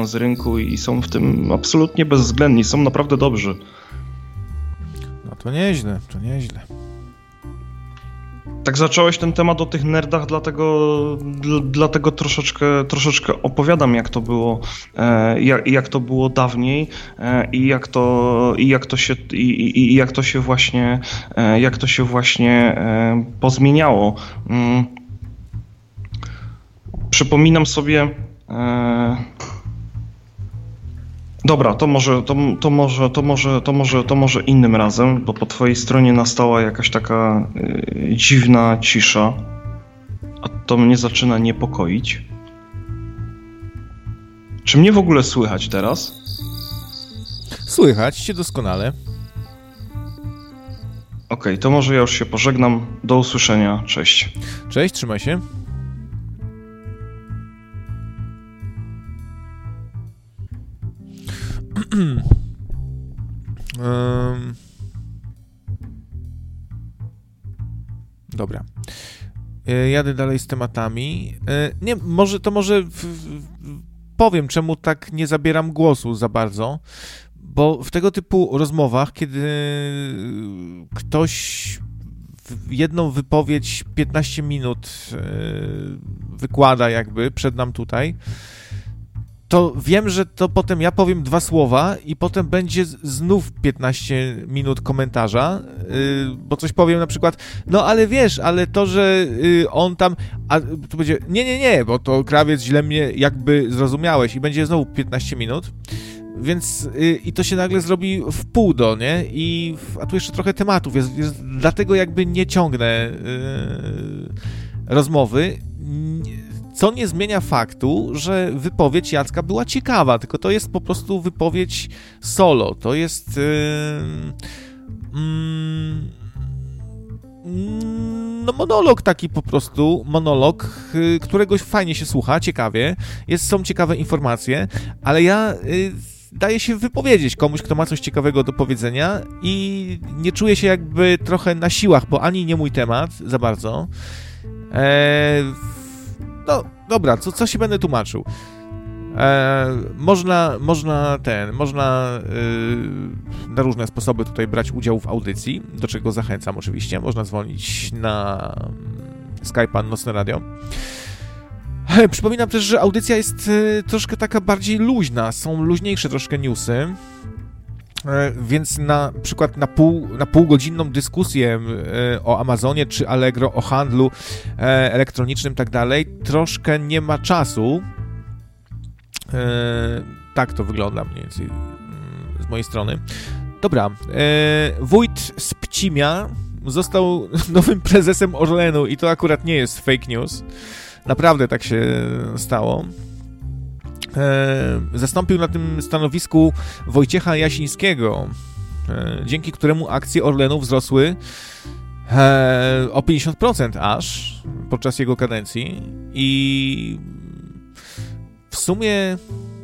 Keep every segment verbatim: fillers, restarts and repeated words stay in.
korzystają z rynku i są w tym absolutnie bezwzględni, są naprawdę dobrzy. No to nieźle, to nieźle. Tak zacząłeś ten temat o tych nerdach, dlatego, dl, dlatego troszeczkę, troszeczkę opowiadam, jak to było, e, jak, jak to było dawniej e, i jak to, i jak to się, i, i, i jak to się właśnie, e, jak to się właśnie e, pozmieniało. Mm. Przypominam sobie. E, Dobra, to może, to, to może, to może, to może, to może innym razem, bo po twojej stronie nastała jakaś taka y, dziwna cisza, a to mnie zaczyna niepokoić. Czy mnie w ogóle słychać teraz? Słychać cię doskonale. Okej, okay, to może ja już się pożegnam. Do usłyszenia. Cześć. Cześć, trzymaj się. um. Dobra. Jadę dalej z tematami. Nie, może to może w, w, powiem, czemu tak nie zabieram głosu za bardzo, bo w tego typu rozmowach, kiedy ktoś jedną wypowiedź piętnaście minut wykłada jakby przed nam tutaj, to wiem, że to potem ja powiem dwa słowa i potem będzie znów piętnaście minut komentarza, yy, bo coś powiem na przykład, no ale wiesz, ale to, że yy, on tam, a tu będzie, nie, nie, nie, bo to Krawiec źle mnie jakby zrozumiałeś i będzie znowu piętnaście minut, więc yy, i to się nagle zrobi w pół do, nie? I a tu jeszcze trochę tematów jest, jest dlatego jakby nie ciągnę yy, rozmowy. Co nie zmienia faktu, że wypowiedź Jacka była ciekawa, tylko to jest po prostu wypowiedź solo. To jest yy, yy, no monolog taki po prostu, monolog, yy, którego fajnie się słucha, ciekawie, jest, są ciekawe informacje, ale ja yy, daję się wypowiedzieć komuś, kto ma coś ciekawego do powiedzenia i nie czuję się jakby trochę na siłach, bo ani nie mój temat za bardzo. Eee, No, dobra, co, co się będę tłumaczył? E, można, można ten, można y, na różne sposoby tutaj brać udział w audycji, do czego zachęcam oczywiście. Można dzwonić na Skype'a Nocne Radio. E, przypominam też, że audycja jest y, troszkę taka bardziej luźna, są luźniejsze troszkę newsy. Więc na przykład na, pół, na półgodzinną dyskusję o Amazonie czy Allegro, o handlu elektronicznym i tak dalej, troszkę nie ma czasu. Tak to wygląda mniej więcej z mojej strony. Dobra, wójt z Pcimia został nowym prezesem Orlenu i to akurat nie jest fake news. Naprawdę tak się stało. E, zastąpił na tym stanowisku Wojciecha Jasińskiego, e, dzięki któremu akcje Orlenu wzrosły e, o pięćdziesiąt procent aż podczas jego kadencji i w sumie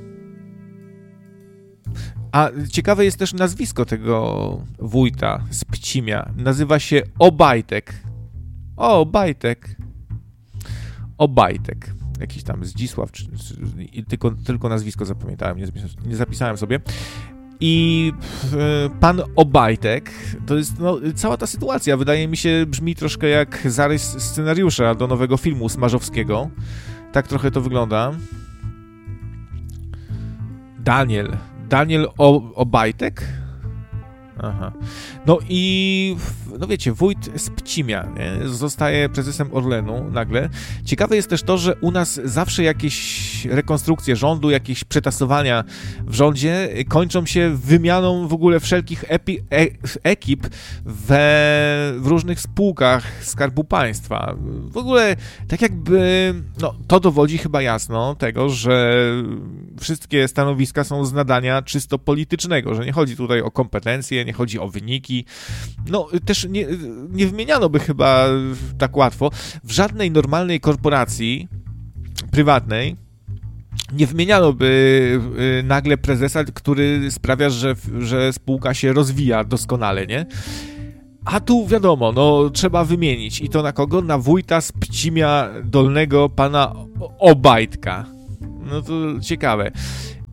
a ciekawe jest też nazwisko tego wójta z Pcimia. Nazywa się Obajtek. O, Obajtek. Obajtek. Jakiś tam Zdzisław, czy, czy, tylko, tylko nazwisko zapamiętałem, nie, nie zapisałem sobie. I e, pan Obajtek, to jest, no, cała ta sytuacja, wydaje mi się, brzmi troszkę jak zarys scenariusza do nowego filmu Smarzowskiego. Tak trochę to wygląda. Daniel. Daniel o, Obajtek? Aha. No i, no wiecie, wójt z Pcimia, nie? Zostaje prezesem Orlenu nagle. Ciekawe jest też to, że u nas zawsze jakieś rekonstrukcje rządu, jakieś przetasowania w rządzie kończą się wymianą w ogóle wszelkich epi, e, ekip we, w różnych spółkach Skarbu Państwa. W ogóle tak jakby, no to dowodzi chyba jasno tego, że wszystkie stanowiska są z nadania czysto politycznego, że nie chodzi tutaj o kompetencje, nie chodzi o wyniki. No też nie, nie wymieniano by chyba tak łatwo w żadnej normalnej korporacji prywatnej nie wymieniano by nagle prezesa, który sprawia, że, że spółka się rozwija doskonale, nie? A tu wiadomo, no trzeba wymienić. I to na kogo? Na wójta z Pcimia Dolnego, pana Obajtka. No to ciekawe.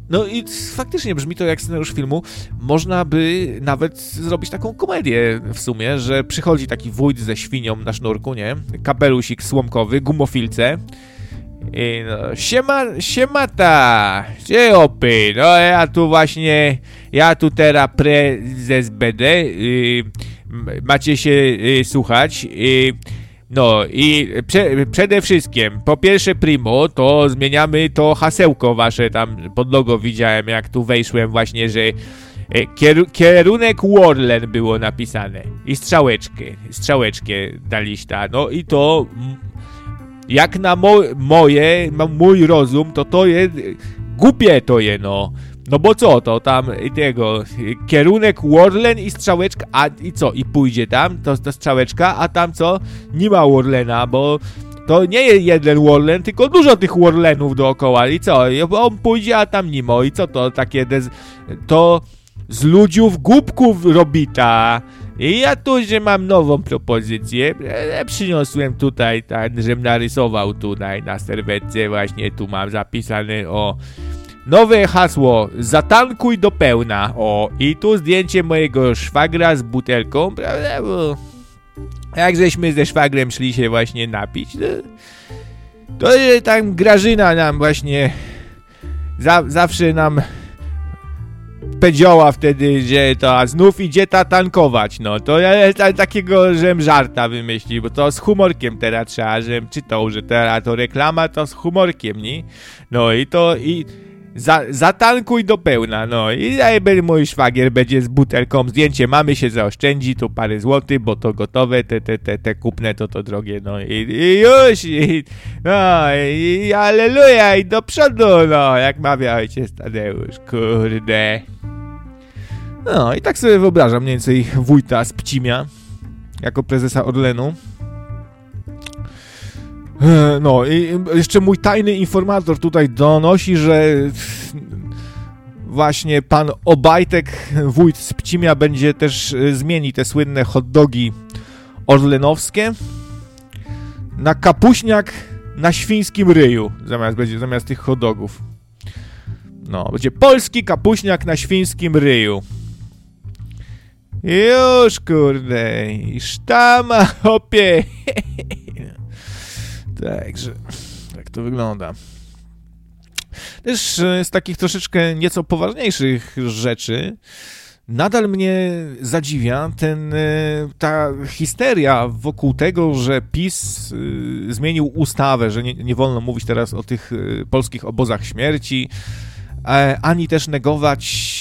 No i faktycznie brzmi to jak scenariusz filmu. Można by nawet zrobić taką komedię w sumie, że przychodzi taki wójt ze świnią na sznurku, nie? Kapelusik słomkowy, gumofilce. I no, siema, siemata, opy, no ja tu właśnie, ja tu teraz prezes będę, yy, macie się yy, słuchać, yy, no i prze, przede wszystkim, po pierwsze primo, to zmieniamy to hasełko wasze tam pod logo, widziałem jak tu wejszłem właśnie, że Kier, kierunek Warlen było napisane i strzałeczkę, strzałeczkę daliście, no i to... Jak na mo moje, mój rozum, to to jest, głupie to je, no. No bo co, to tam tego, kierunek Warlen i strzałeczka, a i co, i pójdzie tam, to ta strzałeczka, a tam co, nie ma Warlena, bo to nie jest jeden Warlen, tylko dużo tych Warlenów dookoła i co, on pójdzie, a tam nie ma, i co to takie, to z ludziów głupków robita. I ja tu, że mam nową propozycję, przyniosłem tutaj, tak, żebym narysował tutaj na serwetce, właśnie tu mam zapisane, o, nowe hasło, zatankuj do pełna, o, i tu zdjęcie mojego szwagra z butelką, prawda, bo jak żeśmy ze szwagrem szli się właśnie napić, to, to tam Grażyna nam właśnie, za, zawsze nam... powiedziała wtedy, że to a znów idzie ta tankować, no to ja ta, takiego, żem żarta wymyślił, bo to z humorkiem teraz trzeba, żem czytał, że teraz to reklama to z humorkiem, nie? No i to i za, zatankuj do pełna, no i jakby mój szwagier będzie z butelką, zdjęcie mamy, się zaoszczędzi, tu parę złotych, bo to gotowe, te, te, te, te kupne to to drogie, no i, i już, i, no i alleluja, i do przodu, no, jak mawia ojciec Tadeusz, kurde. No i tak sobie wyobrażam mniej więcej wójta z Pcimia jako prezesa Orlenu. No i jeszcze mój tajny informator tutaj donosi, że właśnie pan Obajtek, wójt z Pcimia, będzie też zmieni te słynne hot dogi orlenowskie na kapuśniak na świńskim ryju, zamiast będzie zamiast tych hot dogów. No, będzie polski kapuśniak na świńskim ryju. Już, kurde, i sztama, hopie. Także, tak to wygląda. Też z takich troszeczkę nieco poważniejszych rzeczy nadal mnie zadziwia ten, ta histeria wokół tego, że PiS zmienił ustawę, że nie, nie wolno mówić teraz o tych polskich obozach śmierci, ani też negować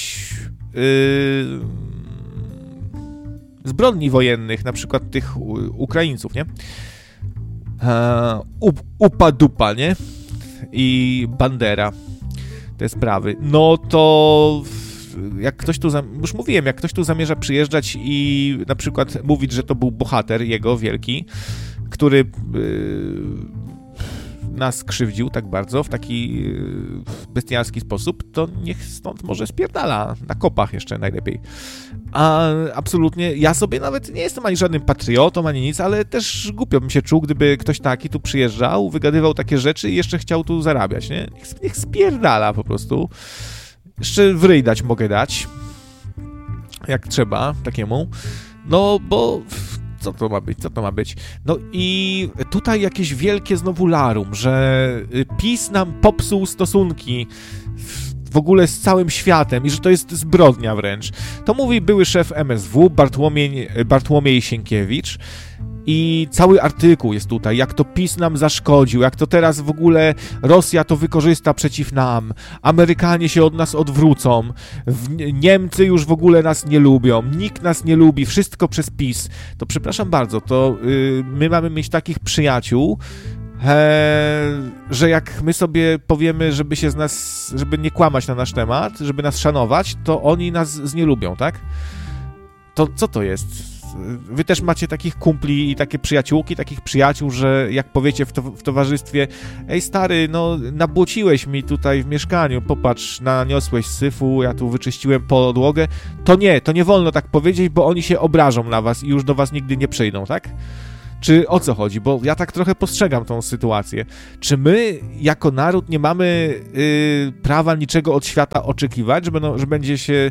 zbrodni wojennych, na przykład tych Ukraińców, nie? Upa dupa, nie? I Bandera, te sprawy. No to jak ktoś tu, zam... już mówiłem, jak ktoś tu zamierza przyjeżdżać i na przykład mówić, że to był bohater jego wielki, który yy, nas krzywdził tak bardzo, w taki yy, bestialski sposób, to niech stąd może spierdala, na kopach jeszcze najlepiej. A absolutnie, ja sobie nawet nie jestem ani żadnym patriotą, ani nic, ale też głupio bym się czuł, gdyby ktoś taki tu przyjeżdżał, wygadywał takie rzeczy i jeszcze chciał tu zarabiać, nie? Niech, niech spierdala po prostu. Jeszcze w ryj dać mogę dać, jak trzeba, takiemu. No, bo co to ma być, co to ma być? No i tutaj jakieś wielkie znowu larum, że PiS nam popsuł stosunki w ogóle z całym światem i że to jest zbrodnia wręcz. To mówi były szef M S W, Bartłomiej, Bartłomiej Sienkiewicz. I cały artykuł jest tutaj, jak to PiS nam zaszkodził, jak to teraz w ogóle Rosja to wykorzysta przeciw nam, Amerykanie się od nas odwrócą, Niemcy już w ogóle nas nie lubią, nikt nas nie lubi, wszystko przez PiS. To przepraszam bardzo, to yy, my mamy mieć takich przyjaciół, He, że jak my sobie powiemy, żeby się z nas, żeby nie kłamać na nasz temat, żeby nas szanować, to oni nas znielubią, tak? To co to jest? Wy też macie takich kumpli i takie przyjaciółki, takich przyjaciół, że jak powiecie w, to, w towarzystwie, ej stary, no nabłociłeś mi tutaj w mieszkaniu, popatrz, naniosłeś syfu, ja tu wyczyściłem podłogę, to nie, to nie wolno tak powiedzieć, bo oni się obrażą na was i już do was nigdy nie przyjdą, tak? Czy o co chodzi? Bo ja tak trochę postrzegam tą sytuację. Czy my jako naród nie mamy y, prawa niczego od świata oczekiwać, że, będą, że będzie się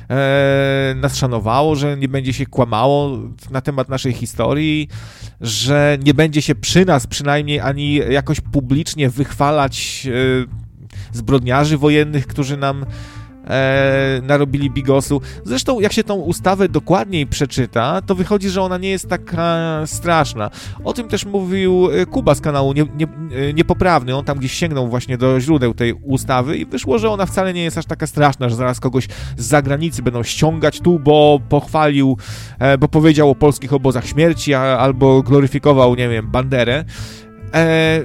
e, nas szanowało, że nie będzie się kłamało na temat naszej historii, że nie będzie się przy nas przynajmniej ani jakoś publicznie wychwalać e, zbrodniarzy wojennych, którzy nam E, narobili bigosu. Zresztą jak się tą ustawę dokładniej przeczyta, to wychodzi, że ona nie jest taka straszna. O tym też mówił Kuba z kanału nie, nie, Niepoprawny. On tam gdzieś sięgnął właśnie do źródeł tej ustawy i wyszło, że ona wcale nie jest aż taka straszna, że zaraz kogoś z zagranicy będą ściągać tu, bo pochwalił, e, bo powiedział o polskich obozach śmierci, a, albo gloryfikował, nie wiem, Banderę. E,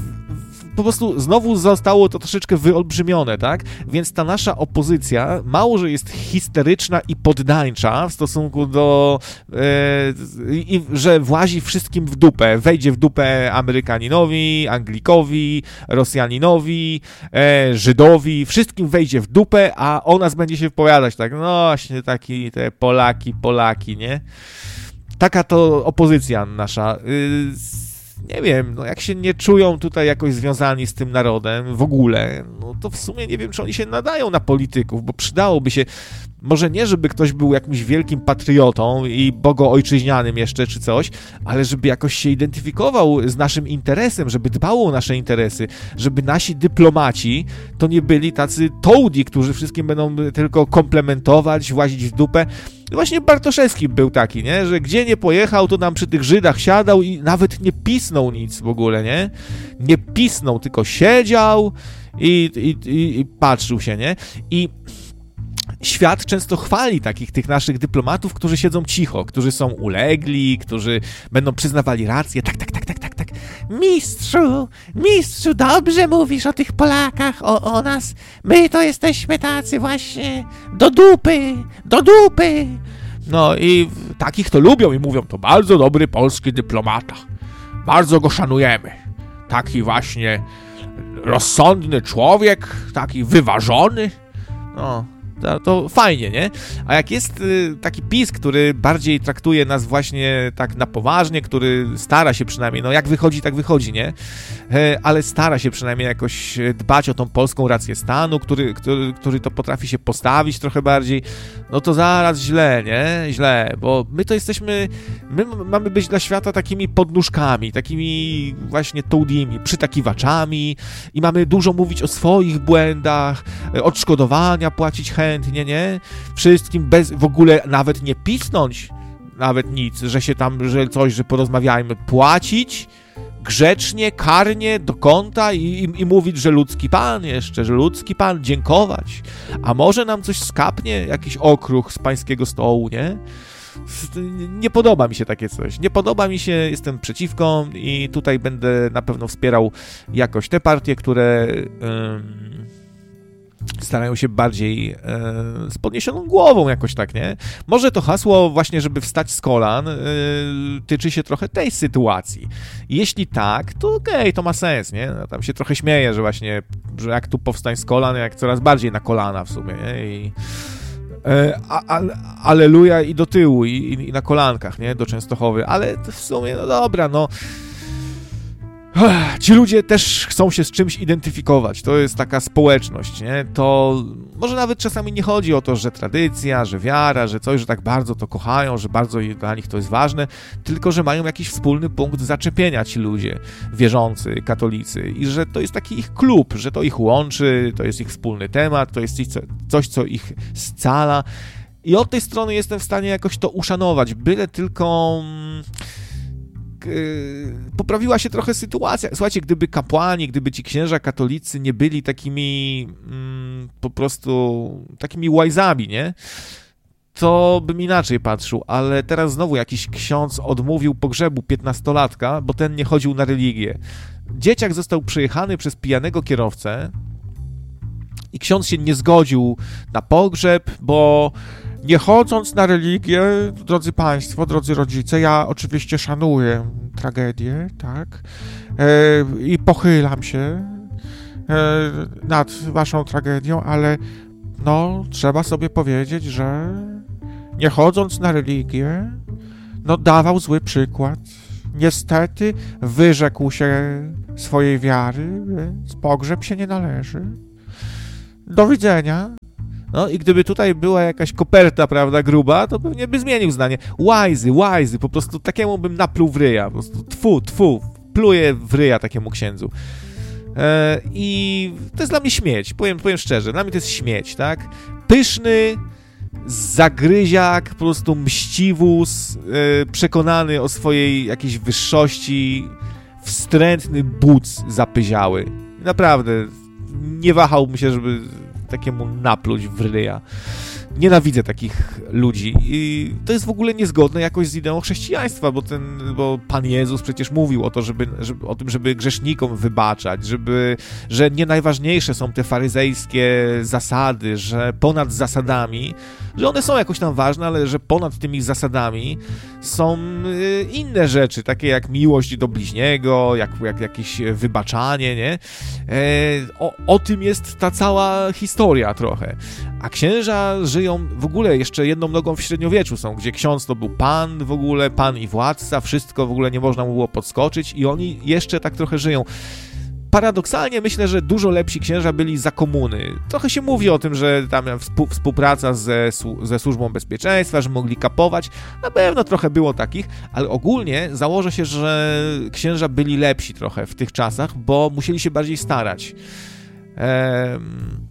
Po prostu znowu zostało to troszeczkę wyolbrzymione, tak? Więc ta nasza opozycja mało, że jest histeryczna i poddańcza w stosunku do... E, i, że włazi wszystkim w dupę. Wejdzie w dupę Amerykaninowi, Anglikowi, Rosjaninowi, e, Żydowi. Wszystkim wejdzie w dupę, a o nas będzie się wypowiadać tak, no właśnie taki te Polaki, Polaki, nie? Taka to opozycja nasza. Y, Nie wiem, no jak się nie czują tutaj jakoś związani z tym narodem w ogóle, no to w sumie nie wiem, czy oni się nadają na polityków, bo przydałoby się, może nie, żeby ktoś był jakimś wielkim patriotą i bogoojczyźnianym jeszcze czy coś, ale żeby jakoś się identyfikował z naszym interesem, żeby dbał o nasze interesy, żeby nasi dyplomaci to nie byli tacy tołdi, którzy wszystkim będą tylko komplementować, włazić w dupę. Właśnie Bartoszewski był taki, nie? Że gdzie nie pojechał, to nam przy tych Żydach siadał i nawet nie pisnął nic w ogóle, nie? Nie pisnął, tylko siedział i, i, i, i patrzył się, nie? I świat często chwali takich tych naszych dyplomatów, którzy siedzą cicho, którzy są ulegli, którzy będą przyznawali rację. Tak, tak, tak, tak, tak, tak. Mistrzu, mistrzu, dobrze mówisz o tych Polakach, o, o nas. My to jesteśmy tacy właśnie do dupy, do dupy. No i takich to lubią i mówią, to bardzo dobry polski dyplomata. Bardzo go szanujemy. Taki właśnie rozsądny człowiek, taki wyważony. No... To, to fajnie, nie? A jak jest y, taki PiS, który bardziej traktuje nas właśnie tak na poważnie, który stara się przynajmniej, no jak wychodzi, tak wychodzi, nie? E, ale stara się przynajmniej jakoś dbać o tą polską rację stanu, który, który, który to potrafi się postawić trochę bardziej, no to zaraz źle, nie? Źle, bo my to jesteśmy, my mamy być dla świata takimi podnóżkami, takimi właśnie tołdimi, przytakiwaczami i mamy dużo mówić o swoich błędach, odszkodowania płacić chętnie, nie, nie, wszystkim bez, w ogóle nawet nie pisnąć, nawet nic, że się tam, że coś, że porozmawiajmy, płacić grzecznie, karnie, do konta i, i, i mówić, że ludzki pan jeszcze, że ludzki pan, dziękować, a może nam coś skapnie, jakiś okruch z pańskiego stołu, nie? Nie podoba mi się takie coś, nie podoba mi się, jestem przeciwko i tutaj będę na pewno wspierał jakoś te partie, które... Ym, starają się bardziej e, z podniesioną głową jakoś tak, nie? Może to hasło właśnie, żeby wstać z kolan, e, tyczy się trochę tej sytuacji. Jeśli tak, to okej, okay, to ma sens, nie? No, tam się trochę śmieję, że właśnie, że jak tu powstań z kolan, jak coraz bardziej na kolana w sumie, nie? I e, a, a, aleluja i do tyłu, i, i na kolankach, nie? Do Częstochowy, ale w sumie, no dobra, no ci ludzie też chcą się z czymś identyfikować, to jest taka społeczność, nie? To może nawet czasami nie chodzi o to, że tradycja, że wiara, że coś, że tak bardzo to kochają, że bardzo dla nich to jest ważne, tylko że mają jakiś wspólny punkt zaczepienia ci ludzie wierzący, katolicy i że to jest taki ich klub, że to ich łączy, to jest ich wspólny temat, to jest coś, co ich scala i od tej strony jestem w stanie jakoś to uszanować, byle tylko... poprawiła się trochę sytuacja. Słuchajcie, gdyby kapłani, gdyby ci księża katolicy nie byli takimi mm, po prostu takimi łajzami, nie? To bym inaczej patrzył, ale teraz znowu jakiś ksiądz odmówił pogrzebu piętnastolatka, bo ten nie chodził na religię. Dzieciak został przejechany przez pijanego kierowcę i ksiądz się nie zgodził na pogrzeb, bo nie chodząc na religię, drodzy państwo, drodzy rodzice, ja oczywiście szanuję tragedię, tak, e, i pochylam się e, nad waszą tragedią, ale no, trzeba sobie powiedzieć, że nie chodząc na religię, no dawał zły przykład, niestety wyrzekł się swojej wiary, więc pogrzeb się nie należy. Do widzenia. No i gdyby tutaj była jakaś koperta, prawda, gruba, to pewnie by zmienił zdanie. Łajzy, łajzy, po prostu takiemu bym napluł w ryja, po prostu tfu, tfu, pluję w ryja takiemu księdzu. E, I to jest dla mnie śmieć, powiem, powiem szczerze, dla mnie to jest śmieć, tak? Pyszny zagryziak, po prostu mściwus, e, przekonany o swojej jakiejś wyższości, wstrętny buc zapyziały. Naprawdę, nie wahałbym się, żeby takiemu napluć w ryja. Nienawidzę takich ludzi i to jest w ogóle niezgodne jakoś z ideą chrześcijaństwa, bo ten, bo Pan Jezus przecież mówił o to, żeby, żeby, o tym, żeby grzesznikom wybaczać, żeby, że nie najważniejsze są te faryzejskie zasady, że ponad zasadami, że one są jakoś tam ważne, ale że ponad tymi zasadami są inne rzeczy, takie jak miłość do bliźniego, jak, jak jakieś wybaczanie, nie? E, o, o tym jest ta cała historia trochę. A księża żyją w ogóle jeszcze jedną nogą w średniowieczu są, gdzie ksiądz to był pan w ogóle, pan i władca, wszystko w ogóle nie można mu było podskoczyć i oni jeszcze tak trochę żyją. Paradoksalnie myślę, że dużo lepsi księża byli za komuny. Trochę się mówi o tym, że tam współpraca ze, ze służbą bezpieczeństwa, że mogli kapować. Na pewno trochę było takich, ale ogólnie założę się, że księża byli lepsi trochę w tych czasach, bo musieli się bardziej starać. Ehm...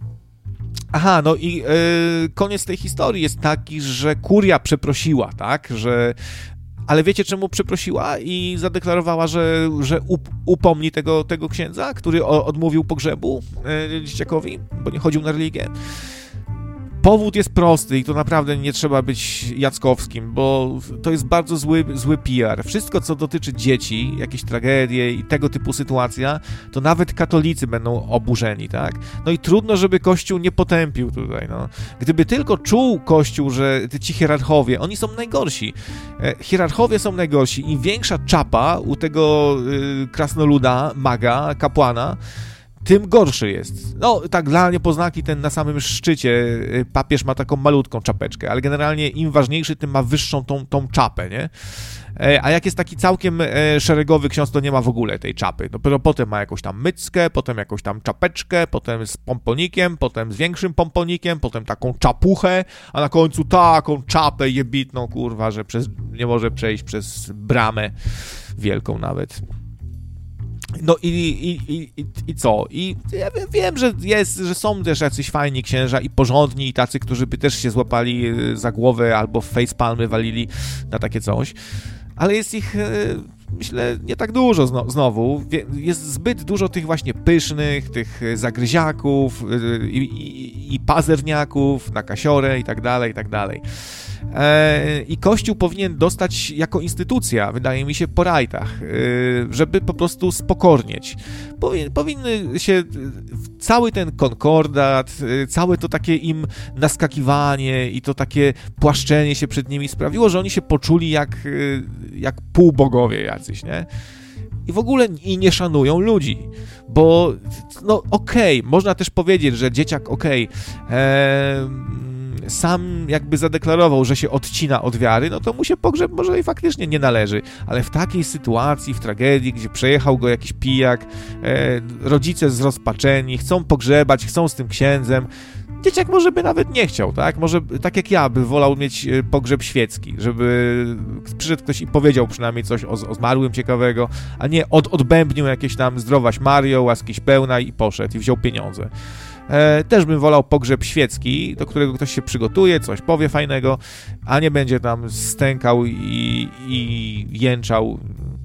Aha, no i yy, koniec tej historii jest taki, że kuria przeprosiła, tak, że... Ale wiecie, czemu przeprosiła i zadeklarowała, że, że up, upomni tego, tego księdza, który o, odmówił pogrzebu yy, dzieciakowi, bo nie chodził na religię? Powód jest prosty i to naprawdę nie trzeba być Jackowskim, bo to jest bardzo zły, zły P R. Wszystko, co dotyczy dzieci, jakieś tragedie i tego typu sytuacja, to nawet katolicy będą oburzeni, tak? No i trudno, żeby Kościół nie potępił tutaj, no. Gdyby tylko czuł Kościół, że ci hierarchowie, oni są najgorsi. Hierarchowie są najgorsi. Im większa czapa u tego y, krasnoluda, maga, kapłana, tym gorszy jest. No, tak dla niepoznaki ten na samym szczycie papież ma taką malutką czapeczkę, ale generalnie im ważniejszy, tym ma wyższą tą, tą czapę, nie? A jak jest taki całkiem szeregowy ksiądz, to nie ma w ogóle tej czapy. Dopiero potem ma jakąś tam myckę, potem jakąś tam czapeczkę, potem z pomponikiem, potem z większym pomponikiem, potem taką czapuchę, a na końcu taką czapę jebitną, kurwa, że przez, nie może przejść przez bramę wielką nawet. No i, i, i, i, i co? I ja wiem, że jest, że są też jacyś fajni księża i porządni i tacy, którzy by też się złapali za głowę albo w facepalmy walili na takie coś, ale jest ich, myślę, nie tak dużo znowu. Jest zbyt dużo tych właśnie pysznych, tych zagryziaków i, i, i pazerniaków na kasiorę i tak dalej, i tak dalej. I Kościół powinien dostać jako instytucja, wydaje mi się, po rajtach, żeby po prostu spokornieć. Powinny się cały ten konkordat, całe to takie im naskakiwanie i to takie płaszczenie się przed nimi sprawiło, że oni się poczuli jak, jak półbogowie jacyś, nie? I w ogóle i nie szanują ludzi, bo no okej, okay, można też powiedzieć, że dzieciak okej, okay, sam jakby zadeklarował, że się odcina od wiary, no to mu się pogrzeb może i faktycznie nie należy, ale w takiej sytuacji, w tragedii, gdzie przejechał go jakiś pijak, e, rodzice zrozpaczeni, chcą pogrzebać, chcą z tym księdzem, dzieciak może by nawet nie chciał, tak? Może tak jak ja, by wolał mieć pogrzeb świecki, żeby przyszedł ktoś i powiedział przynajmniej coś o, o zmarłym ciekawego, a nie od, odbębnił jakieś tam zdrowaś Mario, łaskiś pełna i poszedł i wziął pieniądze. E, też bym wolał pogrzeb świecki, do którego ktoś się przygotuje, coś powie fajnego, a nie będzie tam stękał i, i jęczał.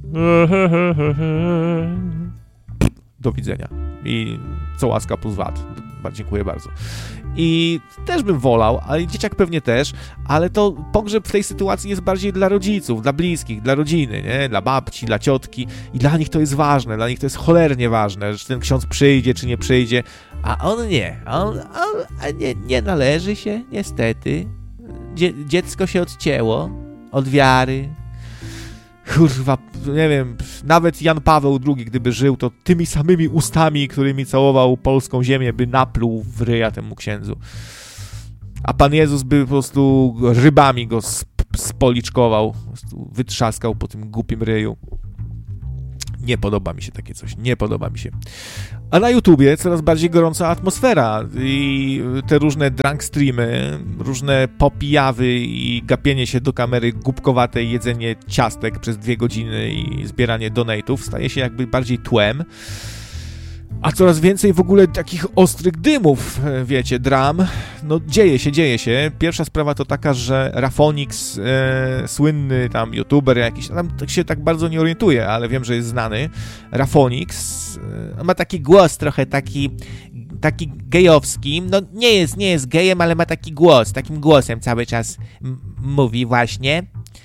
Do widzenia. I co łaska plus V A T. Dziękuję bardzo. I też bym wolał, ale dzieciak pewnie też, ale to pogrzeb w tej sytuacji jest bardziej dla rodziców, dla bliskich, dla rodziny, nie? Dla babci, dla ciotki i dla nich to jest ważne, dla nich to jest cholernie ważne, że ten ksiądz przyjdzie czy nie przyjdzie, a on nie, a on, on a nie, nie należy się, niestety. Dzie, dziecko się odcięło od wiary. Kurwa, nie wiem, nawet Jan Paweł drugi, gdyby żył, to tymi samymi ustami, którymi całował polską ziemię, by napluł w ryja temu księdzu. A Pan Jezus by po prostu rybami go sp- spoliczkował, po prostu wytrzaskał po tym głupim ryju. Nie podoba mi się takie coś, nie podoba mi się. A na YouTubie coraz bardziej gorąca atmosfera i te różne drunk streamy, różne popijawy i gapienie się do kamery głupkowate, jedzenie ciastek przez dwie godziny i zbieranie donate'ów staje się jakby bardziej tłem. A coraz więcej w ogóle takich ostrych dymów, wiecie, dram. No dzieje się, dzieje się. Pierwsza sprawa to taka, że Rafonix, e, słynny tam youtuber jakiś, tam się tak bardzo nie orientuje, ale wiem, że jest znany. Rafonix e, ma taki głos trochę taki, taki gejowski. No nie jest, nie jest gejem, ale ma taki głos, takim głosem cały czas m- mówi właśnie.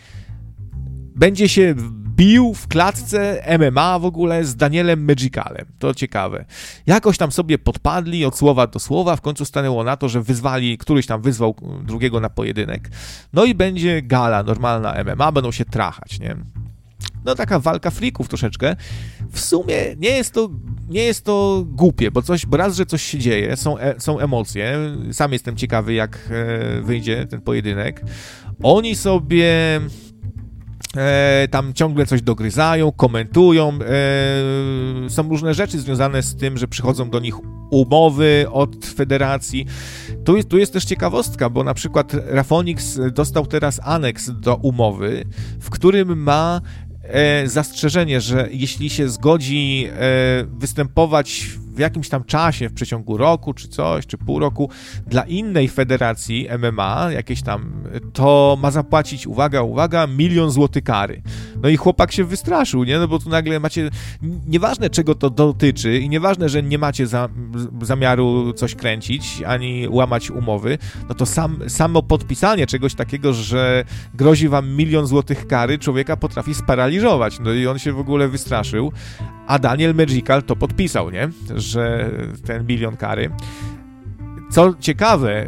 Będzie się bił w klatce M M A w ogóle z Danielem Magicalem. To ciekawe. Jakoś tam sobie podpadli od słowa do słowa, w końcu stanęło na to, że wyzwali, któryś tam wyzwał drugiego na pojedynek. No i będzie gala, normalna M M A, będą się trachać, nie? No taka walka freaków troszeczkę. W sumie nie jest to, nie jest to głupie, bo coś, bo raz, że coś się dzieje, są, e, są emocje. Sam jestem ciekawy, jak e, wyjdzie ten pojedynek. Oni sobie... E, tam ciągle coś dogryzają, komentują, e, są różne rzeczy związane z tym, że przychodzą do nich umowy od federacji. Tu jest, tu jest też ciekawostka, bo na przykład Rafonix dostał teraz aneks do umowy, w którym ma e, zastrzeżenie, że jeśli się zgodzi e, występować w jakimś tam czasie, w przeciągu roku, czy coś, czy pół roku, dla innej federacji M M A, jakieś tam, to ma zapłacić, uwaga, uwaga, milion złotych kary. No i chłopak się wystraszył, nie? No bo tu nagle macie, nieważne czego to dotyczy i nieważne, że nie macie za, zamiaru coś kręcić, ani łamać umowy, no to sam, samo podpisanie czegoś takiego, że grozi wam milion złotych kary, człowieka potrafi sparaliżować. No i on się w ogóle wystraszył, a Daniel Magical to podpisał, nie? Że ten milion kary. Co ciekawe,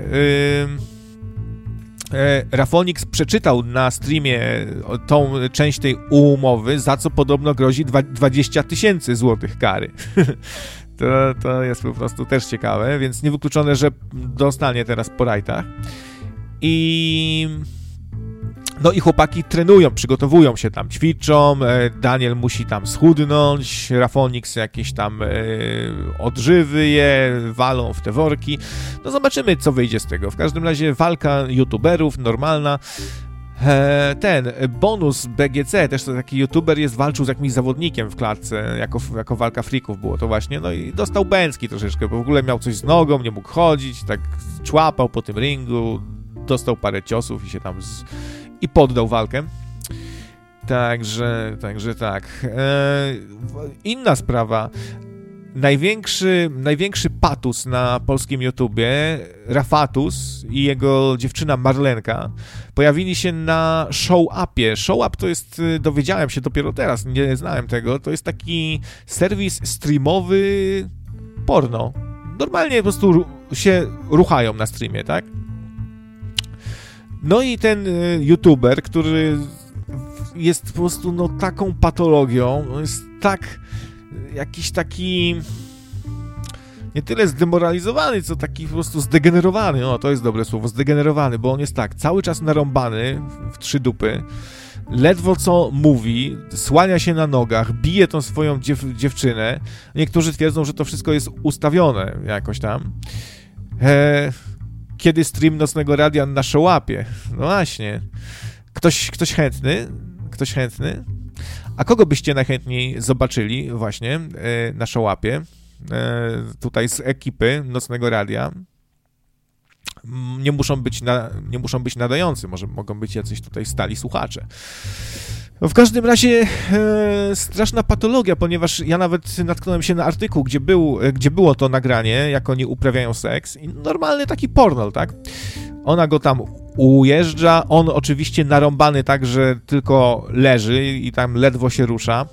yy, yy, Rafonix przeczytał na streamie tą część tej umowy, za co podobno grozi dwadzieścia tysięcy złotych kary. to, to jest po prostu też ciekawe, więc niewykluczone, że dostanie teraz po rajtach. I... No i chłopaki trenują, przygotowują się tam, ćwiczą, Daniel musi tam schudnąć, Rafonix jakieś tam e, odżywy je, walą w te worki. No zobaczymy, co wyjdzie z tego. W każdym razie walka youtuberów, normalna. E, ten bonus B G C, też to taki youtuber jest, walczył z jakimś zawodnikiem w klatce, jako, jako walka freaków było to właśnie, no i dostał bęcki troszeczkę, bo w ogóle miał coś z nogą, nie mógł chodzić, tak człapał po tym ringu, dostał parę ciosów i się tam z... i poddał walkę. Także, także tak. E, inna sprawa. Największy, największy patus na polskim YouTubie, Rafatus i jego dziewczyna Marlenka, pojawili się na Show-Upie. Show-Up to jest, dowiedziałem się dopiero teraz, nie znałem tego, to jest taki serwis streamowy porno. Normalnie po prostu się ruchają na streamie, tak? No i ten y, youtuber, który jest po prostu no, taką patologią, jest tak jakiś taki nie tyle zdemoralizowany, co taki po prostu zdegenerowany, o to jest dobre słowo, zdegenerowany, bo on jest tak, cały czas narąbany w trzy dupy, ledwo co mówi, słania się na nogach, bije tą swoją dziew- dziewczynę, niektórzy twierdzą, że to wszystko jest ustawione jakoś tam. E- Kiedy stream Nocnego Radia na Show-Upie? No właśnie. Ktoś, ktoś chętny? Ktoś chętny? A kogo byście najchętniej zobaczyli właśnie e, na Show-Upie? E, tutaj z ekipy Nocnego Radia. Nie muszą być, na, nie muszą być nadający, może mogą być jacyś tutaj stali słuchacze. No w każdym razie e, straszna patologia, ponieważ ja nawet natknąłem się na artykuł, gdzie, był, gdzie było to nagranie, jak oni uprawiają seks i normalny taki pornol, tak? Ona go tam ujeżdża, on oczywiście narąbany tak, że tylko leży i tam ledwo się rusza.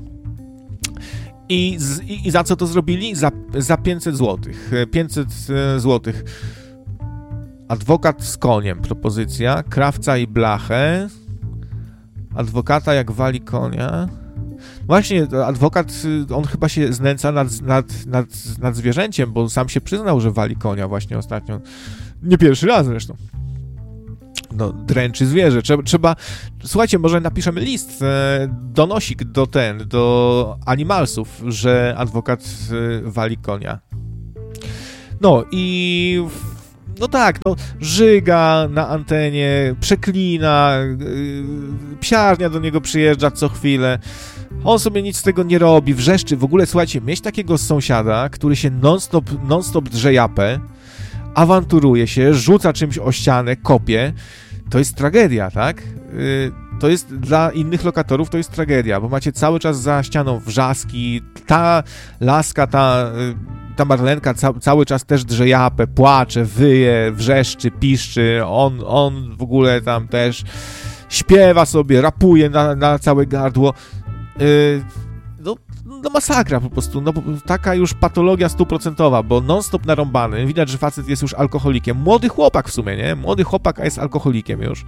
I, z, i, i za co to zrobili? Za, za pięćset złotych. pięćset złotych. Adwokat z koniem, propozycja. Krawca i blachę. Adwokata jak wali konia. Właśnie, adwokat, on chyba się znęca nad, nad, nad, nad zwierzęciem, bo sam się przyznał, że wali konia właśnie ostatnio. Nie pierwszy raz zresztą. no, dręczy zwierzę. Trzeba, trzeba, słuchajcie, może napiszemy list, e, donosik do ten, do Animalsów, że adwokat e, wali konia. No i no tak, no żyga na antenie, przeklina, yy, psiarnia do niego przyjeżdża co chwilę. On sobie nic z tego nie robi, wrzeszczy. W ogóle, słuchajcie, mieć takiego sąsiada, który się non-stop, non-stop drze japę, awanturuje się, rzuca czymś o ścianę, kopie, to jest tragedia, tak? Yy, to jest dla innych lokatorów to jest tragedia, bo macie cały czas za ścianą wrzaski, ta laska, ta... Yy, ta Marlenka ca- cały czas też drze japę, płacze, wyje, wrzeszczy, piszczy, on, on w ogóle tam też śpiewa sobie, rapuje na, na całe gardło. Yy, no, no masakra po prostu, no taka już patologia stuprocentowa, bo non-stop narąbany, widać, że facet jest już alkoholikiem. Młody chłopak w sumie, nie? Młody chłopak, a jest alkoholikiem już.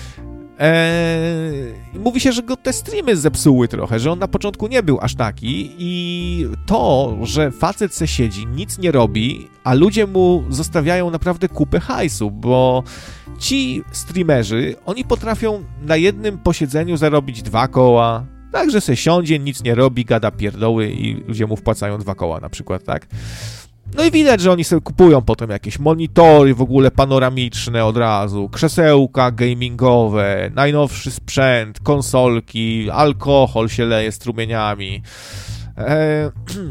Eee, mówi się, że go te streamy zepsuły trochę, że on na początku nie był aż taki i to, że facet se siedzi, nic nie robi, a ludzie mu zostawiają naprawdę kupę hajsu, bo ci streamerzy, oni potrafią na jednym posiedzeniu zarobić dwa koła, także se siądzie, nic nie robi, gada pierdoły i ludzie mu wpłacają dwa koła na przykład, tak? No i widać, że oni sobie kupują potem jakieś monitory w ogóle panoramiczne od razu, krzesełka gamingowe, najnowszy sprzęt, konsolki, alkohol się leje strumieniami. Eee,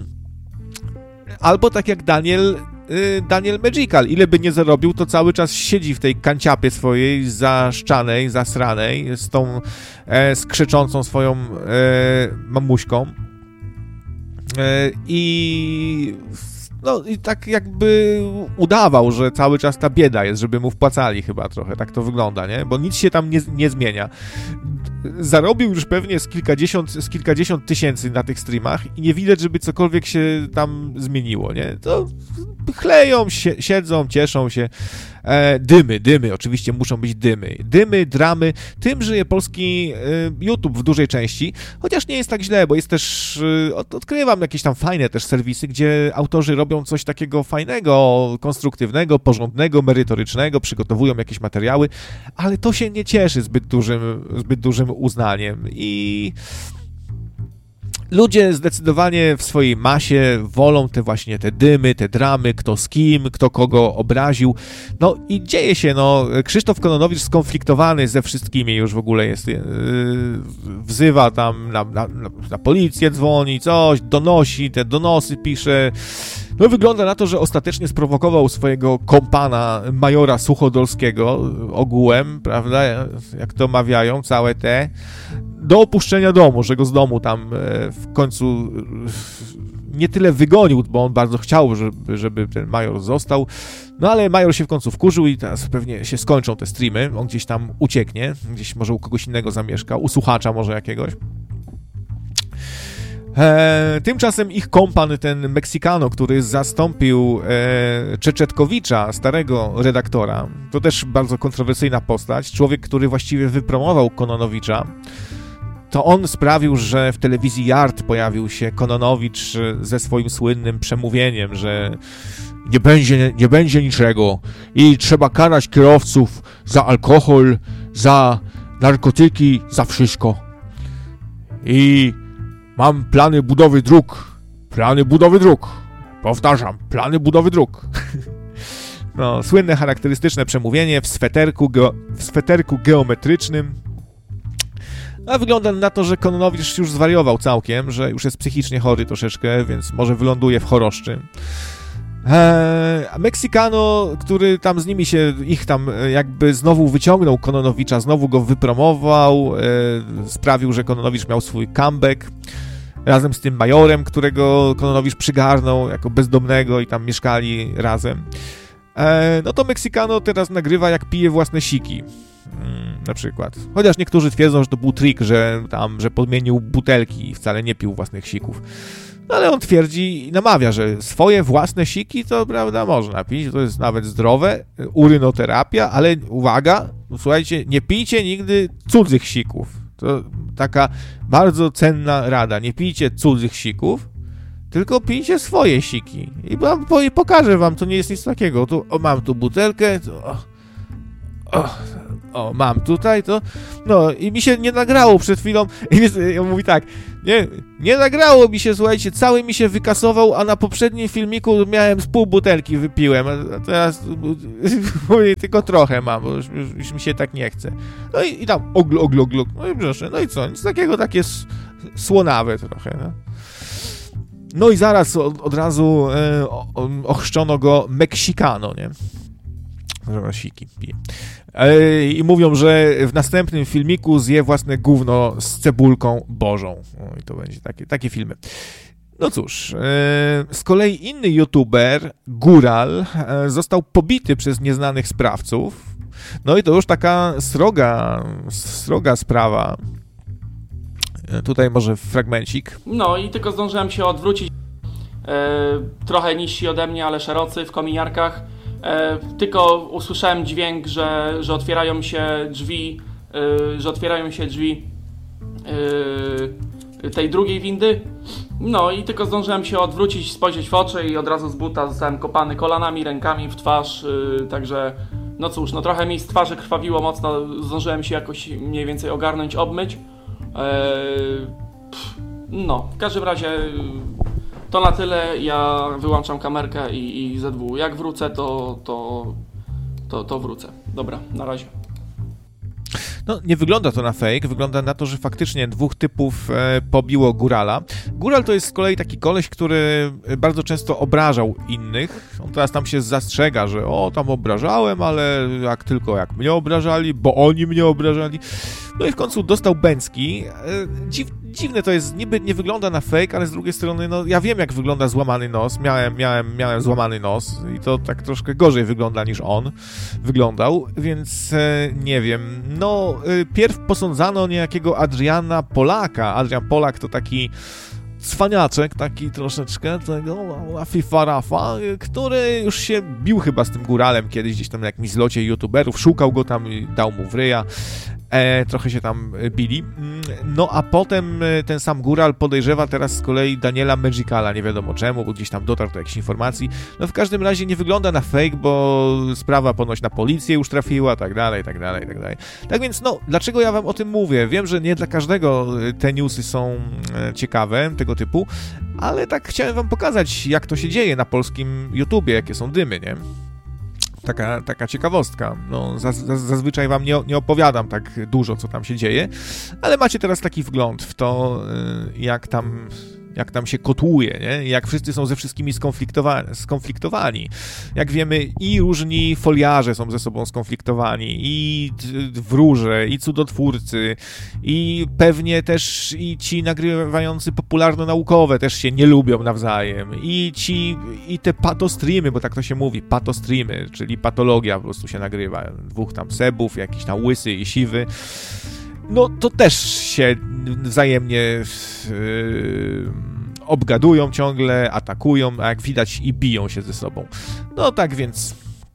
albo tak jak Daniel, y, Daniel Magical, ile by nie zarobił, to cały czas siedzi w tej kanciapie swojej zaszczanej, zasranej, z tą e, skrzyczącą swoją e, mamuśką. E, I... No i tak jakby udawał, że cały czas ta bieda jest, żeby mu wpłacali chyba trochę, tak to wygląda, nie? Bo nic się tam nie, nie zmienia. Zarobił już pewnie z kilkadziesiąt, z kilkadziesiąt tysięcy na tych streamach i nie widać, żeby cokolwiek się tam zmieniło, nie? To chleją, sie, siedzą, cieszą się. E, dymy, dymy, oczywiście muszą być dymy. Dymy, dramy. Tym żyje polski e, YouTube w dużej części, chociaż nie jest tak źle, bo jest też, e, od, odkrywam jakieś tam fajne też serwisy, gdzie autorzy robią coś takiego fajnego, konstruktywnego, porządnego, merytorycznego, przygotowują jakieś materiały, ale to się nie cieszy zbyt dużym, zbyt dużym uznaniem i ludzie zdecydowanie w swojej masie wolą te właśnie te dymy, te dramy, kto z kim, kto kogo obraził. No i dzieje się, no, Krzysztof Kononowicz skonfliktowany ze wszystkimi już w ogóle jest, yy, wzywa tam na, na, na policję, dzwoni, coś, donosi, te donosy pisze. No wygląda na to, że ostatecznie sprowokował swojego kompana, majora Suchodolskiego, ogółem, prawda, jak to mawiają, całe te, do opuszczenia domu, że go z domu tam w końcu nie tyle wygonił, bo on bardzo chciał, żeby, żeby ten major został, no ale major się w końcu wkurzył i teraz pewnie się skończą te streamy, on gdzieś tam ucieknie, gdzieś może u kogoś innego zamieszka, u słuchacza może jakiegoś. E, tymczasem ich kompan, ten Meksykano, który zastąpił e, Czeczetkowicza, starego redaktora, to też bardzo kontrowersyjna postać, człowiek, który właściwie wypromował Kononowicza, to on sprawił, że w telewizji Yard pojawił się Kononowicz ze swoim słynnym przemówieniem, że nie będzie, nie będzie niczego i trzeba karać kierowców za alkohol, za narkotyki, za wszystko. I mam plany budowy dróg. Plany budowy dróg. Powtarzam, plany budowy dróg. No, słynne, charakterystyczne przemówienie w sweterku, ge- w sweterku geometrycznym. A wygląda na to, że Kononowicz już zwariował całkiem, że już jest psychicznie chory troszeczkę, więc może wyląduje w choroszczy. Eee, Meksykano, który tam z nimi się, ich tam jakby znowu wyciągnął Kononowicza, znowu go wypromował, e, sprawił, że Kononowicz miał swój comeback razem z tym majorem, którego Kononowicz przygarnął jako bezdomnego i tam mieszkali razem. E, no to Meksykano teraz nagrywa, jak pije własne siki. Mm, na przykład. Chociaż niektórzy twierdzą, że to był trik, że tam, że podmienił butelki i wcale nie pił własnych sików. No ale on twierdzi i namawia, że swoje własne siki to, prawda, można pić, to jest nawet zdrowe, urynoterapia, ale uwaga, słuchajcie, nie pijcie nigdy cudzych sików. To taka bardzo cenna rada, nie pijcie cudzych sików, tylko pijcie swoje siki. I wam, pokażę wam, to nie jest nic takiego. Tu, o, mam tu butelkę, to, O, o, mam tutaj to, no i mi się nie nagrało przed chwilą i on mówi tak, nie, nie nagrało mi się, słuchajcie, cały mi się wykasował, a na poprzednim filmiku miałem z pół butelki wypiłem, a teraz mówię, tylko trochę mam, bo już, już, już mi się tak nie chce. No i, i tam ogl, ogl, ogl, no i proszę, no i co, nic takiego, takie słonawe trochę, no. No i zaraz od, od razu e, ochrzczono go Meksicano, nie? Siki pije. I mówią, że w następnym filmiku zje własne gówno z cebulką bożą. O, i to będzie takie, takie filmy. No cóż, z kolei inny youtuber, Góral, został pobity przez nieznanych sprawców. No i to już taka sroga, sroga sprawa. Tutaj może fragmencik. No i tylko zdążyłem się odwrócić. E, trochę niżsi ode mnie, ale szerocy w kominiarkach. E, tylko usłyszałem dźwięk, że, że otwierają się drzwi, e, że otwierają się drzwi e, tej drugiej windy. No i tylko zdążyłem się odwrócić, spojrzeć w oczy i od razu z buta zostałem kopany kolanami, rękami w twarz, e, także no cóż, no trochę mi z twarzy krwawiło mocno, zdążyłem się jakoś mniej więcej ogarnąć, obmyć. E, pff, no, w każdym razie to na tyle, ja wyłączam kamerkę i, i Z W. Jak wrócę, to, to, to, to wrócę. Dobra, na razie. No, nie wygląda to na fake, wygląda na to, że faktycznie dwóch typów e, pobiło Górala. Góral to jest z kolei taki koleś, który bardzo często obrażał innych. On teraz tam się zastrzega, że o, tam obrażałem, ale jak tylko jak mnie obrażali, bo oni mnie obrażali. No i w końcu dostał bęcki. E, dziw, dziwne to jest, niby nie wygląda na fake, ale z drugiej strony, no ja wiem, jak wygląda złamany nos. Miałem, miałem, miałem złamany nos i to tak troszkę gorzej wygląda niż on wyglądał, więc e, nie wiem. No, e, pierw posądzano niejakiego Adriana Polaka. Adrian Polak to taki cwaniaczek, taki troszeczkę tego Fifa Rafa, który już się bił chyba z tym Góralem kiedyś gdzieś tam na jakimś zlocie youtuberów, szukał go tam i dał mu w ryja. E, trochę się tam bili. No a potem ten sam Góral podejrzewa teraz z kolei Daniela Magicala, nie wiadomo czemu, bo gdzieś tam dotarł do jakichś informacji. No w każdym razie nie wygląda na fake, bo sprawa ponoć na policję już trafiła, tak dalej, tak dalej, tak dalej. Tak więc no, dlaczego ja wam o tym mówię? Wiem, że nie dla każdego te newsy są ciekawe, tego typu, ale tak chciałem wam pokazać, jak to się dzieje na polskim YouTubie, jakie są dymy, nie? Taka, taka ciekawostka. No, zaz, zaz, zazwyczaj wam nie, nie opowiadam tak dużo, co tam się dzieje, ale macie teraz taki wgląd w to, jak tam, jak tam się kotłuje, nie? Jak wszyscy są ze wszystkimi skonfliktowani, skonfliktowani. Jak wiemy, i różni foliarze są ze sobą skonfliktowani, i wróże, i cudotwórcy, i pewnie też i ci nagrywający popularno-naukowe też się nie lubią nawzajem, i ci, i te patostreamy, bo tak to się mówi, patostreamy, czyli patologia po prostu się nagrywa. Dwóch tam sebów, jakiś tam łysy i siwy. No to też się wzajemnie yy, obgadują ciągle, atakują, a jak widać i biją się ze sobą. No tak więc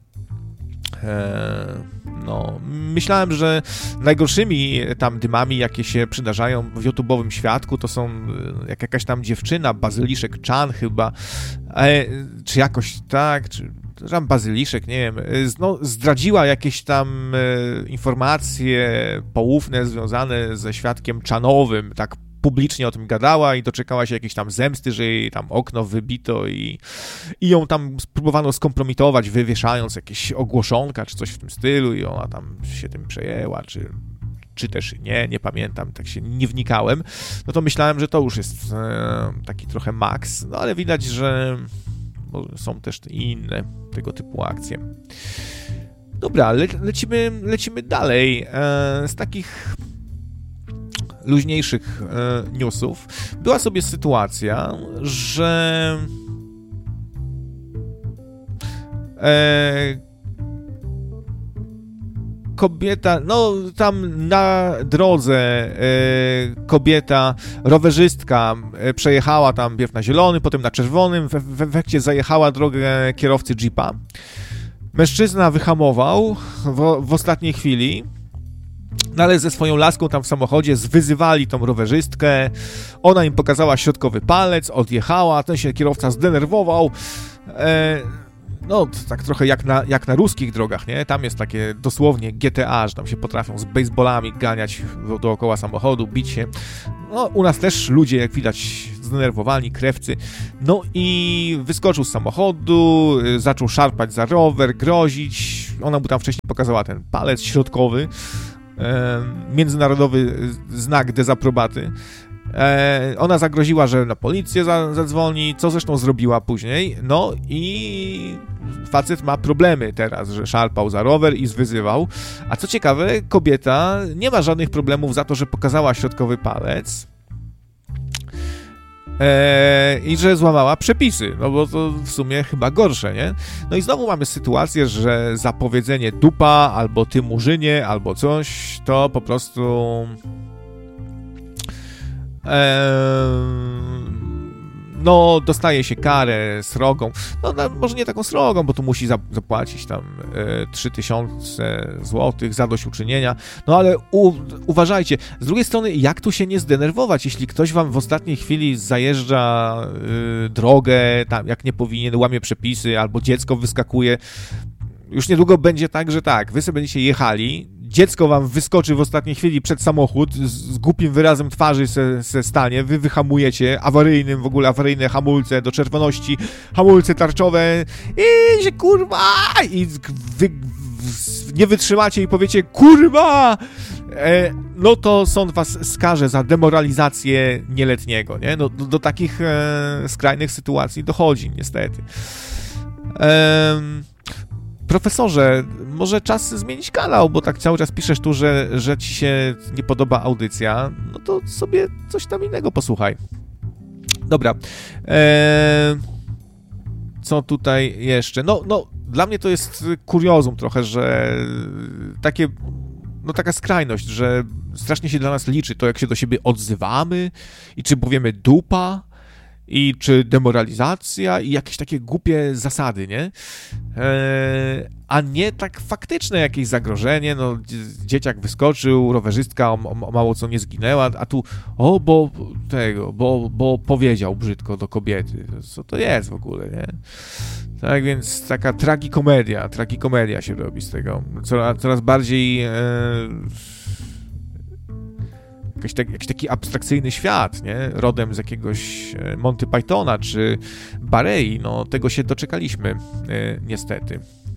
e, no, myślałem, że najgorszymi tam dymami, jakie się przydarzają w YouTube'owym świadku, to są jak jakaś tam dziewczyna, Bazyliszek Chan chyba, e, czy jakoś tak, czy tam Bazyliszek, nie wiem, no, zdradziła jakieś tam e, informacje poufne związane ze świadkiem Chanowym, tak publicznie o tym gadała i doczekała się jakiejś tam zemsty, że jej tam okno wybito i, i ją tam spróbowano skompromitować, wywieszając jakieś ogłoszonka czy coś w tym stylu i ona tam się tym przejęła, czy, czy też nie, nie pamiętam, tak się nie wnikałem. No to myślałem, że to już jest e, taki trochę maks, no ale widać, że są też i inne tego typu akcje. Dobra, le, lecimy, lecimy dalej. E, z takich luźniejszych e, newsów była sobie sytuacja, że e, kobieta, no tam na drodze e, kobieta, rowerzystka e, przejechała tam pierw na zielony, potem na czerwonym, w, w efekcie zajechała drogę kierowcy jeepa. Mężczyzna wyhamował w, w ostatniej chwili, no ale ze swoją laską tam w samochodzie zwyzywali tą rowerzystkę, ona im pokazała środkowy palec, odjechała, ten się kierowca zdenerwował, e, no tak trochę jak na, jak na ruskich drogach, nie? Tam jest takie dosłownie G T A, że tam się potrafią z baseballami ganiać dookoła samochodu, bić się. No u nas też ludzie, jak widać, zdenerwowani, krewcy. No i wyskoczył z samochodu, zaczął szarpać za rower, grozić. Ona mu tam wcześniej pokazała ten palec środkowy, e, międzynarodowy znak dezaprobaty. E, ona zagroziła, że na policję za, zadzwoni, co zresztą zrobiła później. No i facet ma problemy teraz, że szarpał za rower i zwyzywał. A co ciekawe, kobieta nie ma żadnych problemów za to, że pokazała środkowy palec. Eee, i że złamała przepisy, no bo to w sumie chyba gorsze, nie? No i znowu mamy sytuację, że za powiedzenie dupa, albo ty murzynie, albo coś, to po prostu eee, no dostaje się karę srogą, no, no może nie taką srogą, bo tu musi zapłacić tam e, trzy tysiące złotych zadośćuczynienia, no ale u, uważajcie, z drugiej strony jak tu się nie zdenerwować, jeśli ktoś wam w ostatniej chwili zajeżdża y, drogę, tam jak nie powinien, łamie przepisy, albo dziecko wyskakuje, już niedługo będzie tak, że tak, wy sobie będziecie jechali, dziecko wam wyskoczy w ostatniej chwili przed samochód, z, z głupim wyrazem twarzy se, se stanie, wy wyhamujecie, awaryjnym, w ogóle awaryjne hamulce do czerwoności, hamulce tarczowe i się kurwa i wy, w, nie wytrzymacie i powiecie kurwa, e, no to sąd was skaże za demoralizację nieletniego, nie? No, do, do takich e, skrajnych sytuacji dochodzi niestety. Ehm... Profesorze, może czas zmienić kanał, bo tak cały czas piszesz tu, że, że ci się nie podoba audycja, no to sobie coś tam innego posłuchaj. Dobra. Eee, co tutaj jeszcze? No, no, dla mnie to jest kuriozum trochę, że takie, no taka skrajność, że strasznie się dla nas liczy to, jak się do siebie odzywamy i czy powiemy dupa, i czy demoralizacja i jakieś takie głupie zasady, nie? Eee, a nie tak faktyczne jakieś zagrożenie, no dzieciak wyskoczył, rowerzystka o, o, o mało co nie zginęła, a tu o, bo tego, bo, bo powiedział brzydko do kobiety. Co to jest w ogóle, nie? Tak więc taka tragikomedia, tragikomedia się robi z tego. Coraz, coraz bardziej e, Jakiś, tak, jakiś taki abstrakcyjny świat, nie? Rodem z jakiegoś Monty Pythona czy Barei, no tego się doczekaliśmy, e, niestety.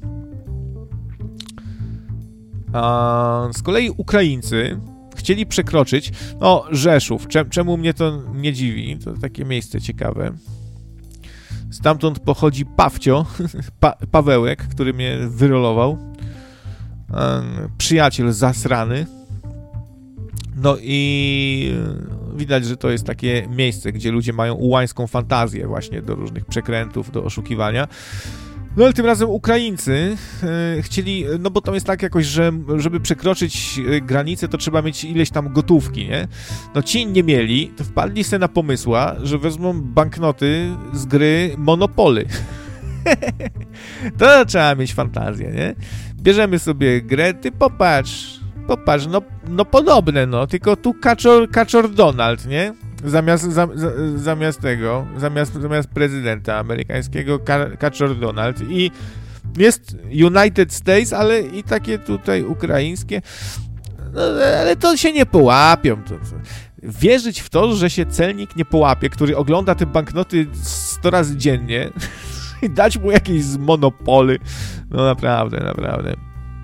A z kolei Ukraińcy chcieli przekroczyć, no Rzeszów, Cze, czemu mnie to nie dziwi, to takie miejsce ciekawe. Stamtąd pochodzi Pawcio, pa, Pawełek, który mnie wyrolował, e, przyjaciel zasrany. No i widać, że to jest takie miejsce, gdzie ludzie mają ułańską fantazję właśnie do różnych przekrętów, do oszukiwania. No ale tym razem Ukraińcy e, chcieli, no bo tam jest tak jakoś, że żeby przekroczyć granicę, to trzeba mieć ileś tam gotówki, nie? No ci nie mieli, to wpadli sobie na pomysła, że wezmą banknoty z gry Monopoly. To trzeba mieć fantazję, nie? Bierzemy sobie grę, ty popatrz, popatrz, no, no podobne, no, tylko tu Kaczor, Kaczor Donald, nie? Zamiast, za, za, zamiast tego, zamiast, zamiast prezydenta amerykańskiego, Kaczor Donald i jest United States, ale i takie tutaj ukraińskie, no, ale to się nie połapią. To, to. Wierzyć w to, że się celnik nie połapie, który ogląda te banknoty sto razy dziennie i dać mu jakieś z Monopoly, no naprawdę, naprawdę.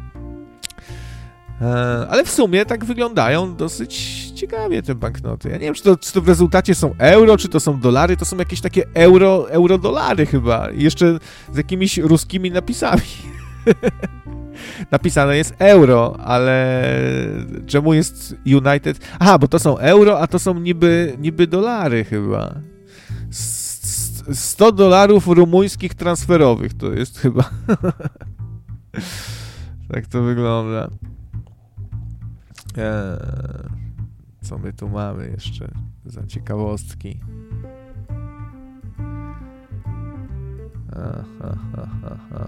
Ale w sumie tak wyglądają dosyć ciekawie te banknoty. Ja nie wiem, czy to, czy to w rezultacie są euro, czy to są dolary, to są jakieś takie euro, euro-dolary chyba. I jeszcze z jakimiś ruskimi napisami. Napisane jest euro, ale czemu jest United? Aha, bo to są euro, a to są niby, niby dolary chyba. sto dolarów rumuńskich transferowych to jest chyba. Tak to wygląda. Eee, co my tu mamy jeszcze za ciekawostki? Aha, aha, aha.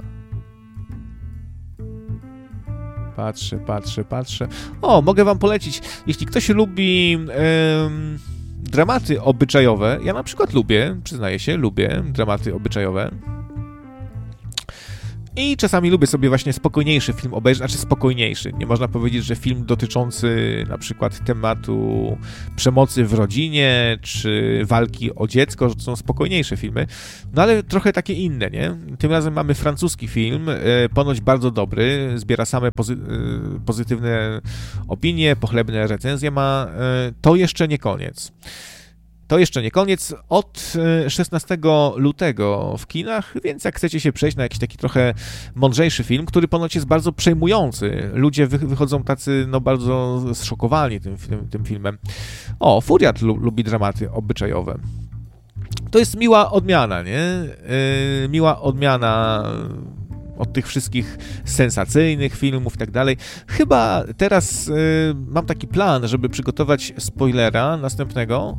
Patrzę, patrzę, patrzę. O, mogę wam polecić. Jeśli ktoś lubi em, dramaty obyczajowe, ja na przykład lubię, przyznaję się, lubię dramaty obyczajowe. I czasami lubię sobie właśnie spokojniejszy film obejrzeć, znaczy spokojniejszy. Nie można powiedzieć, że film dotyczący na przykład tematu przemocy w rodzinie, czy walki o dziecko, że to są spokojniejsze filmy, no ale trochę takie inne, nie? Tym razem mamy francuski film, ponoć bardzo dobry, zbiera same pozy- pozytywne opinie, pochlebne recenzje ma. To jeszcze nie koniec. To jeszcze nie koniec. Od szesnastego lutego w kinach, więc jak chcecie się przejść na jakiś taki trochę mądrzejszy film, który ponoć jest bardzo przejmujący. Ludzie wy- wychodzą tacy, no bardzo zszokowani tym, tym, tym filmem. O, Furiat lu- lubi dramaty obyczajowe. To jest miła odmiana, nie? Yy, miła odmiana od tych wszystkich sensacyjnych filmów i tak dalej. Chyba teraz yy, mam taki plan, żeby przygotować spoilera następnego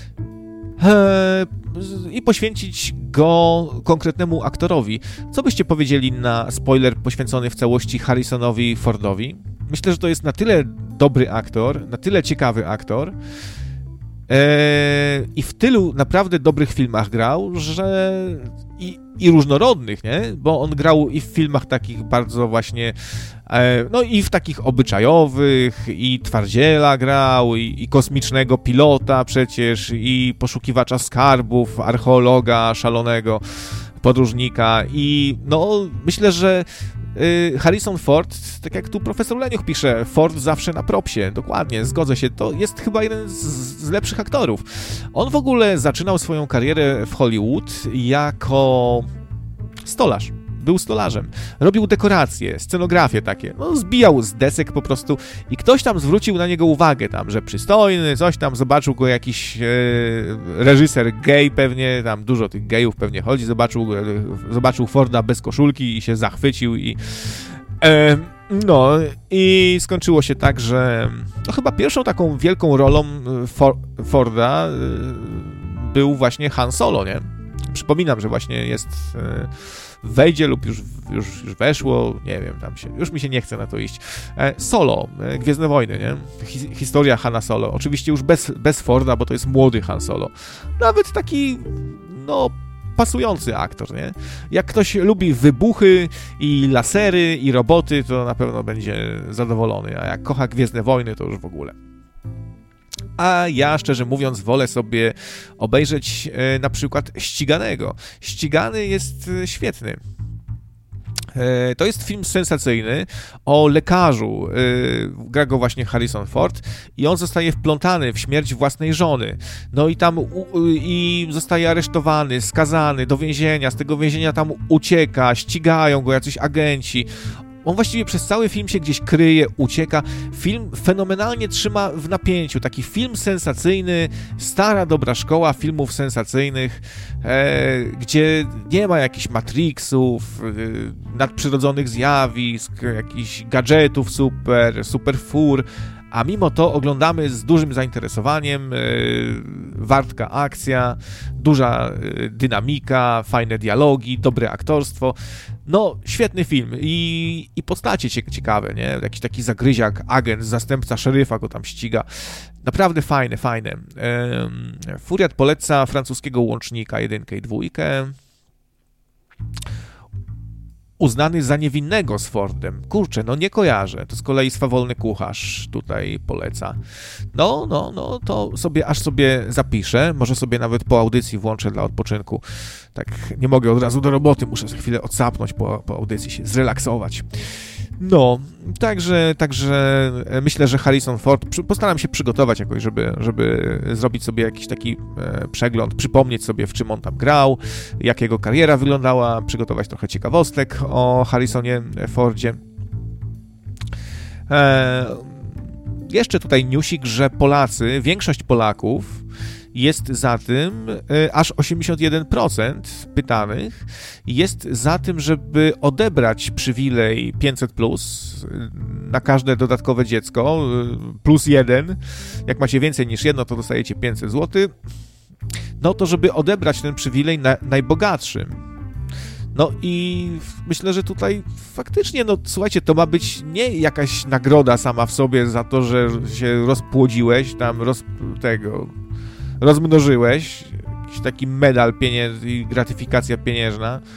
i poświęcić go konkretnemu aktorowi. Co byście powiedzieli na spoiler poświęcony w całości Harrisonowi Fordowi? Myślę, że to jest na tyle dobry aktor, na tyle ciekawy aktor i w tylu naprawdę dobrych filmach grał, że i, i różnorodnych, nie? Bo on grał i w filmach takich bardzo właśnie no i w takich obyczajowych, i Twardziela grał, i, i kosmicznego pilota przecież, i poszukiwacza skarbów, archeologa szalonego, podróżnika i no myślę, że y, Harrison Ford, tak jak tu profesor Leniuch pisze, Ford zawsze na propsie, dokładnie, zgodzę się, to jest chyba jeden z, z lepszych aktorów. On w ogóle zaczynał swoją karierę w Hollywood jako stolarz. Był stolarzem. Robił dekoracje, scenografie takie. No, zbijał z desek po prostu i ktoś tam zwrócił na niego uwagę tam, że przystojny, coś tam, zobaczył go jakiś e, reżyser gej pewnie, tam dużo tych gejów pewnie chodzi, zobaczył, e, zobaczył Forda bez koszulki i się zachwycił i e, no i skończyło się tak, że no, chyba pierwszą taką wielką rolą For, Forda e, był właśnie Han Solo, nie? Przypominam, że właśnie jest e, wejdzie lub już, już, już weszło, nie wiem, tam się, już mi się nie chce na to iść. E, Solo, e, Gwiezdne Wojny, nie? Hi, historia Hana Solo. Oczywiście już bez, bez Forda, bo to jest młody Han Solo. Nawet taki, no, pasujący aktor, nie? Jak ktoś lubi wybuchy i lasery i roboty, to na pewno będzie zadowolony, a jak kocha Gwiezdne Wojny, to już w ogóle. A ja, szczerze mówiąc, wolę sobie obejrzeć e, na przykład Ściganego. Ścigany jest e, świetny. E, to jest film sensacyjny o lekarzu. E, gra go właśnie Harrison Ford i on zostaje wplątany w śmierć własnej żony. No i tam u, i zostaje aresztowany, skazany do więzienia. Z tego więzienia tam ucieka, ścigają go jacyś agenci. On właściwie przez cały film się gdzieś kryje, ucieka. Film fenomenalnie trzyma w napięciu. Taki film sensacyjny, stara, dobra szkoła filmów sensacyjnych, e, gdzie nie ma jakichś Matrixów, e, nadprzyrodzonych zjawisk, jakichś gadżetów super, super fur, a mimo to oglądamy z dużym zainteresowaniem, yy, wartka akcja, duża yy, dynamika, fajne dialogi, dobre aktorstwo. No, świetny film i, i postacie ciekawe, nie? Jakiś taki zagryziak, agent, zastępca szeryfa go tam ściga. Naprawdę fajne, fajne. Yy, Furiat poleca francuskiego łącznika jedynkę i dwójkę. Uznany za niewinnego z Fordem. Kurczę, no nie kojarzę. To z kolei Swawolny Kucharz tutaj poleca. No, no, no, to sobie, aż sobie zapiszę. Może sobie nawet po audycji włączę dla odpoczynku. Tak, nie mogę od razu do roboty. Muszę za chwilę odsapnąć po, po audycji, się zrelaksować. No, także, także myślę, że Harrison Ford, postaram się przygotować jakoś, żeby, żeby zrobić sobie jakiś taki e, przegląd, przypomnieć sobie, w czym on tam grał, jak jego kariera wyglądała, przygotować trochę ciekawostek o Harrisonie Fordzie. E, jeszcze tutaj newsik, że Polacy, większość Polaków jest za tym, aż osiemdziesiąt jeden procent pytanych jest za tym, żeby odebrać przywilej pięćset plus na każde dodatkowe dziecko, plus jeden. Jak macie więcej niż jedno, to dostajecie pięćset złotych. No to żeby odebrać ten przywilej na, najbogatszym. No i myślę, że tutaj faktycznie, no słuchajcie, to ma być nie jakaś nagroda sama w sobie za to, że się rozpłodziłeś, tam roz, tego... rozmnożyłeś, jakiś taki medal pieniężny i gratyfikacja pieniężna,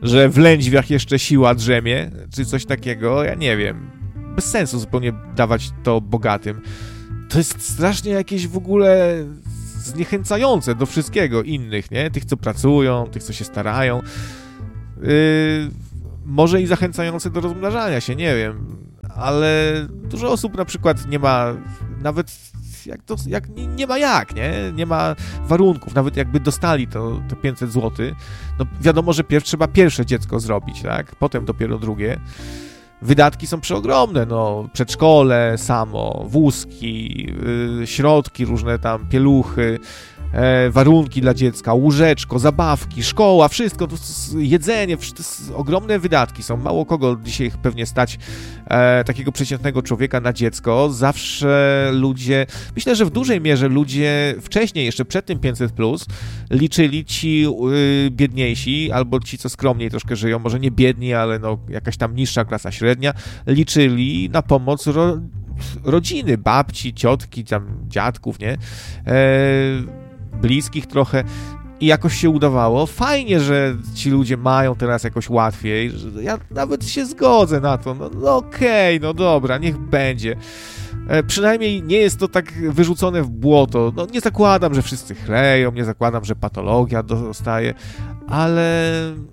że w lędźwiach jeszcze siła drzemie, czy coś takiego, ja nie wiem. Bez sensu zupełnie dawać to bogatym. To jest strasznie jakieś w ogóle zniechęcające do wszystkiego innych, nie? Tych, co pracują, tych, co się starają. Yy, może i zachęcające do rozmnażania się, nie wiem. Ale dużo osób na przykład nie ma nawet jak to, jak, nie, nie ma jak, nie? Nie ma warunków. Nawet jakby dostali to, to pięćset złotych, no wiadomo, że pierw trzeba pierwsze dziecko zrobić, tak? Potem dopiero drugie. Wydatki są przeogromne, no, przedszkole samo, wózki, yy, środki różne tam, pieluchy, e, warunki dla dziecka, łóżeczko, zabawki, szkoła, wszystko, to, to, jedzenie, to, to ogromne wydatki są. Mało kogo dzisiaj pewnie stać e, takiego przeciętnego człowieka na dziecko. Zawsze ludzie, myślę, że w dużej mierze ludzie wcześniej, jeszcze przed tym pięćset plus, liczyli ci yy, biedniejsi, albo ci, co skromniej troszkę żyją, może nie biedni, ale no jakaś tam niższa klasa średnia, liczyli na pomoc ro, rodziny, babci, ciotki, tam dziadków, nie? E, bliskich trochę i jakoś się udawało. Fajnie, że ci ludzie mają teraz jakoś łatwiej. Ja nawet się zgodzę na to. No, no okej, okay, no dobra, niech będzie. E, przynajmniej nie jest to tak wyrzucone w błoto. No nie zakładam, że wszyscy chleją, nie zakładam, że patologia dostaje, ale...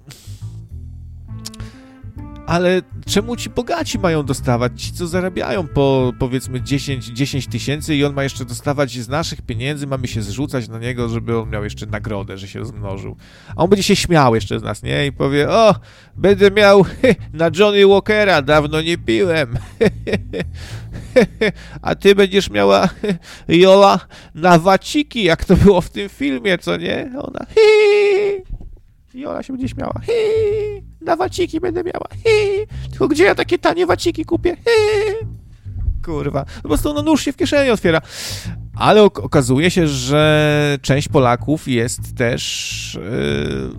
Ale czemu ci bogaci mają dostawać? Ci, co zarabiają po, powiedzmy, dziesięć tysięcy i on ma jeszcze dostawać z naszych pieniędzy, mamy się zrzucać na niego, żeby on miał jeszcze nagrodę, że się rozmnożył. A on będzie się śmiał jeszcze z nas, nie? I powie, o, będę miał na Johnny Walkera, dawno nie piłem. A ty będziesz miała, Jola, na waciki, jak to było w tym filmie, co nie? Ona, i ona się będzie śmiała. Hi, na waciki będę miała. Hi, tylko gdzie ja takie tanie waciki kupię? Hi. Kurwa. Po prostu no, nóż się w kieszeni otwiera. Ale ok- okazuje się, że część Polaków jest też yy,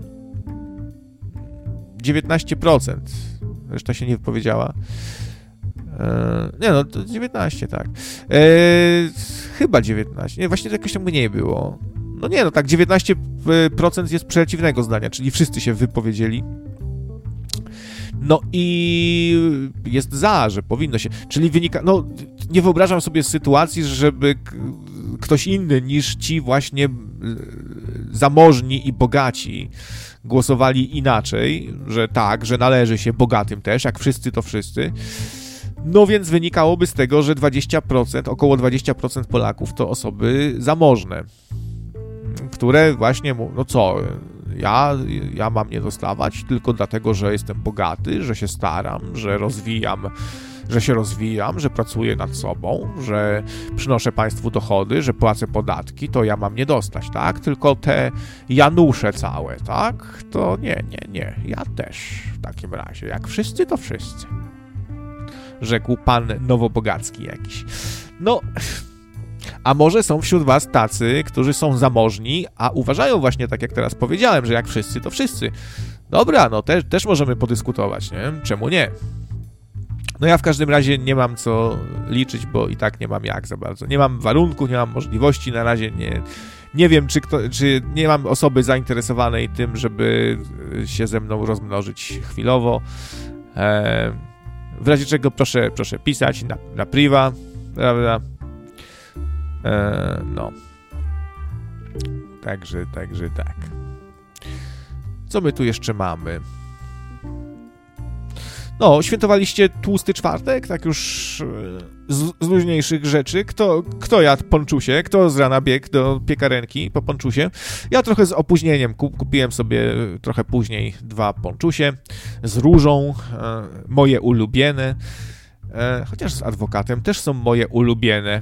dziewiętnaście procent. Reszta się nie wypowiedziała. Yy, nie no, to dziewiętnaście, tak. Yy, chyba dziewiętnaście. Nie, właśnie to jakoś tam mniej było. No nie, no tak, dziewiętnaście procent jest przeciwnego zdania, czyli wszyscy się wypowiedzieli. No i jest za, że powinno się, czyli wynika, no nie wyobrażam sobie sytuacji, żeby k- ktoś inny niż ci właśnie zamożni i bogaci głosowali inaczej, że tak, że należy się bogatym też, jak wszyscy to wszyscy. No więc wynikałoby z tego, że dwadzieścia procent, około dwadzieścia procent Polaków to osoby zamożne, które właśnie mówią, no co, ja, ja mam nie dostawać tylko dlatego, że jestem bogaty, że się staram, że rozwijam, że się rozwijam, że pracuję nad sobą, że przynoszę państwu dochody, że płacę podatki, to ja mam nie dostać, tak? Tylko te Janusze całe, tak? To nie, nie, nie, ja też w takim razie, jak wszyscy, to wszyscy. Rzekł pan Nowobogacki jakiś. No... A może są wśród was tacy, którzy są zamożni, a uważają właśnie tak, jak teraz powiedziałem, że jak wszyscy, to wszyscy. Dobra, no te, też możemy podyskutować, nie? Czemu nie? No ja w każdym razie nie mam co liczyć, bo i tak nie mam jak za bardzo. Nie mam warunków, nie mam możliwości, na razie nie, nie wiem, czy, kto, czy nie mam osoby zainteresowanej tym, żeby się ze mną rozmnożyć chwilowo. Eee, w razie czego proszę, proszę pisać na, na priwa, prawda? Eee, no. Także, także tak. Co my tu jeszcze mamy? No, świętowaliście tłusty czwartek? Tak już z, z luźniejszych rzeczy. Kto, kto jadł ponczusie? Kto z rana biegł do piekarenki po ponczusie? Ja trochę z opóźnieniem kup, kupiłem sobie trochę później dwa ponczusie z różą, e, moje ulubione. E, chociaż z adwokatem też są moje ulubione.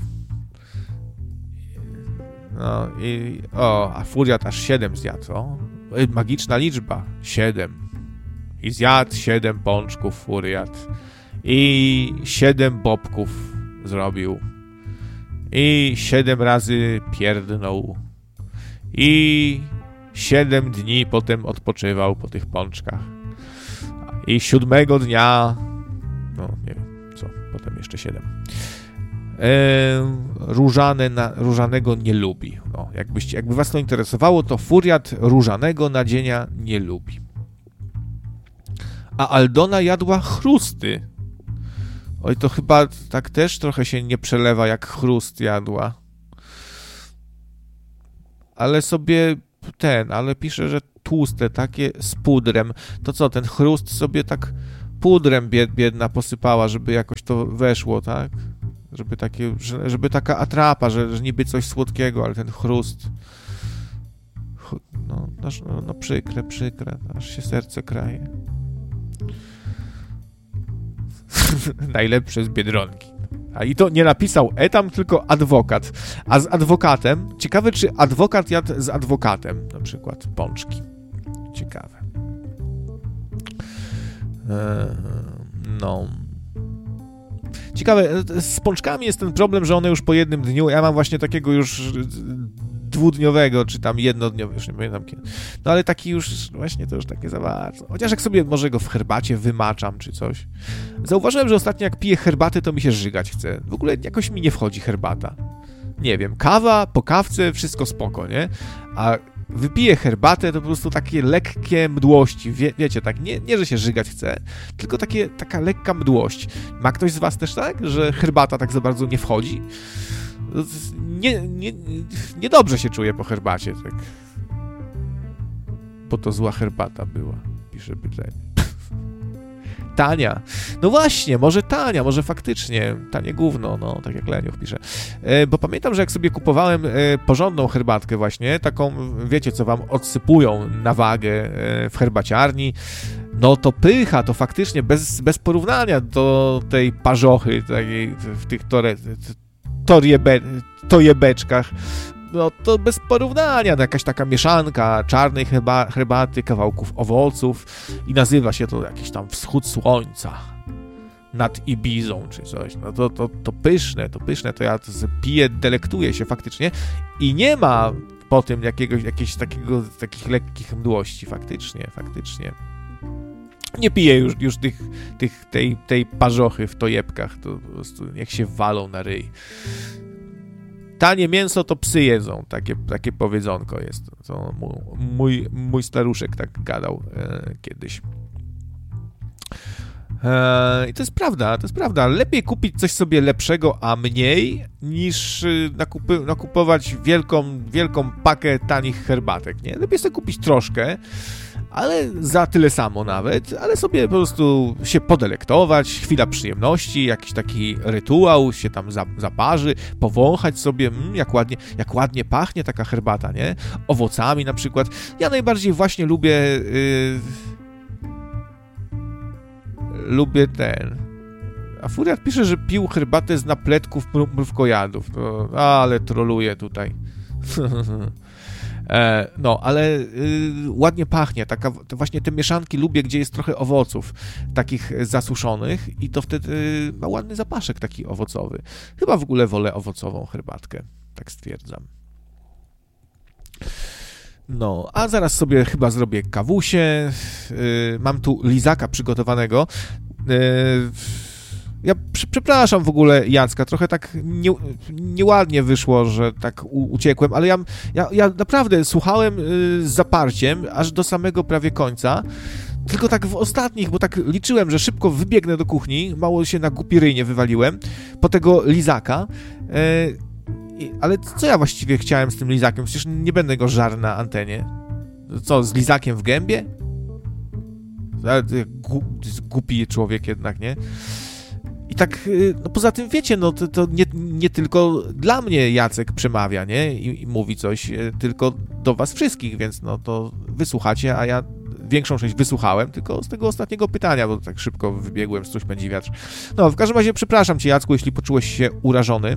No i... O, a Furiat aż siedem zjadł, o? Magiczna liczba. siedem. I zjadł siedem pączków Furiat. I siedem bobków zrobił. I siedem razy pierdnął. I siedem dni potem odpoczywał po tych pączkach. I siódmego dnia... No, nie wiem, co? Potem jeszcze siedem. E, różane na, różanego nie lubi. No, jakbyście, jakby was to interesowało, to Furiat różanego nadzienia nie lubi. a Aldona jadła chrusty. Oj, to chyba tak też trochę się nie przelewa, jak chrust jadła. Ale sobie ten, ale pisze, że tłuste, takie z pudrem. To co, ten chrust sobie tak pudrem biedna posypała, żeby jakoś to weszło, tak? Żeby takie, żeby taka atrapa, że, że niby coś słodkiego, ale ten chrust... No, no, no przykre, przykre, aż się serce kraje. Najlepsze z Biedronki. A i to nie napisał etam, tylko adwokat. A z adwokatem, ciekawe, czy adwokat jadł z adwokatem, na przykład pączki. Ciekawe. Eee, no. Ciekawe, z pączkami jest ten problem, że one już po jednym dniu, ja mam właśnie takiego już dwudniowego, czy tam jednodniowego, już nie pamiętam kiedy. No ale taki już, właśnie to już takie za bardzo. Chociaż jak sobie może go w herbacie wymaczam, czy coś. Zauważyłem, że ostatnio jak piję herbatę, to mi się żygać chce. W ogóle jakoś mi nie wchodzi herbata. Nie wiem, kawa, po kawce, wszystko spoko, nie? A wypiję herbatę, to po prostu takie lekkie mdłości, Wie, wiecie, tak, nie, nie, że się żygać chce, tylko takie, taka lekka mdłość. Ma ktoś z was też tak, że herbata tak za bardzo nie wchodzi? Nie, nie, niedobrze się czuję po herbacie, tak. Bo to zła herbata była, pisze pytanie. Tania. No właśnie, może tania, może faktycznie tanie gówno, no, tak jak Leniow pisze. E, bo pamiętam, że jak sobie kupowałem e, porządną herbatkę właśnie, taką, wiecie, co wam odsypują na wagę e, w herbaciarni, no to pycha, to faktycznie bez, bez porównania do tej parzochy takiej w tych tore, toriebe, tojebeczkach, no to bez porównania, no jakaś taka mieszanka czarnej herba, herbaty, kawałków owoców i nazywa się to jakiś tam wschód słońca nad Ibizą czy coś, no to, to, to pyszne, to pyszne, to ja to piję, delektuję się faktycznie i nie ma po tym jakiegoś, jakiegoś takiego, takich lekkich mdłości, faktycznie, faktycznie. Nie piję już, już tych, tych, tej, tej parzochy w tojebkach, to po prostu niech się walą na ryj. Tanie mięso to psy jedzą, takie, takie powiedzonko jest. To mój, mój staruszek tak gadał e, kiedyś. E, I to jest prawda, to jest prawda. Lepiej kupić coś sobie lepszego, a mniej, niż nakupy, nakupować wielką, wielką pakę tanich herbatek, nie? Lepiej sobie kupić troszkę, ale za tyle samo nawet, ale sobie po prostu się podelektować, chwila przyjemności, jakiś taki rytuał, się tam zaparzy, powąchać sobie, mm, jak ładnie, jak ładnie pachnie taka herbata, nie? Owocami na przykład. Ja najbardziej właśnie lubię yy, lubię ten... A Furiat pisze, że pił herbatę z napletków mrówkojadów. No, ale troluje tutaj. E, no, ale y, ładnie pachnie, taka, to właśnie te mieszanki lubię, gdzie jest trochę owoców takich zasuszonych i to wtedy ma ładny zapaszek taki owocowy. Chyba w ogóle wolę owocową herbatkę, tak stwierdzam. No, a zaraz sobie chyba zrobię kawusie, y, mam tu lizaka przygotowanego. y, Ja przepraszam w ogóle Jacka, trochę tak nie, nieładnie wyszło, że tak u, uciekłem, ale ja, ja, ja naprawdę słuchałem y, z zaparciem aż do samego prawie końca, tylko tak w ostatnich, bo tak liczyłem, że szybko wybiegnę do kuchni, mało się na głupi ryj nie wywaliłem, po tego lizaka, y, ale co ja właściwie chciałem z tym lizakiem? Przecież nie będę go żarł na antenie. Co, z lizakiem w gębie? Głupi człowiek jednak, nie? I tak, no poza tym wiecie, no to, to nie, nie tylko dla mnie Jacek przemawia, nie? I, i mówi coś, tylko do was wszystkich, więc no to wysłuchacie, a ja większą część wysłuchałem, tylko z tego ostatniego pytania, bo tak szybko wybiegłem, coś pędzi wiatr. No, w każdym razie przepraszam cię, Jacku, jeśli poczułeś się urażony.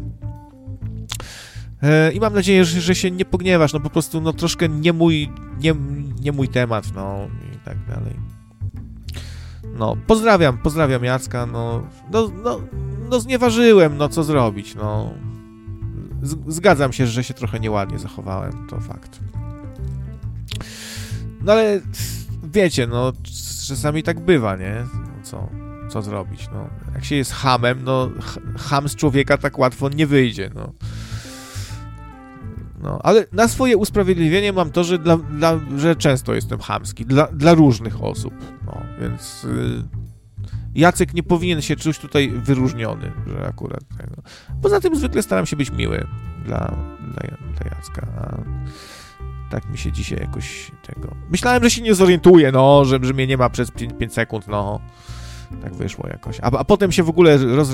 I mam nadzieję, że, że się nie pogniewasz, no po prostu, no troszkę nie mój, nie, nie mój temat, no i tak dalej. No, pozdrawiam, pozdrawiam Jacka, no, no, no, no znieważyłem, no co zrobić, no. Z, zgadzam się, że się trochę nieładnie zachowałem, to fakt. No ale wiecie, no, czasami tak bywa, nie? No, co, co zrobić, no. Jak się jest chamem, no, cham z człowieka tak łatwo nie wyjdzie, no. No, ale na swoje usprawiedliwienie mam to, że, dla, dla, że często jestem chamski, dla, dla różnych osób, no, więc y, Jacek nie powinien się czuć tutaj wyróżniony, że akurat tego. Poza tym zwykle staram się być miły dla, dla, dla Jacka, a tak mi się dzisiaj jakoś tego... Myślałem, że się nie zorientuję, no, że, że mnie nie ma przez pięć sekund, no, tak wyszło jakoś, a, a potem się w ogóle rozre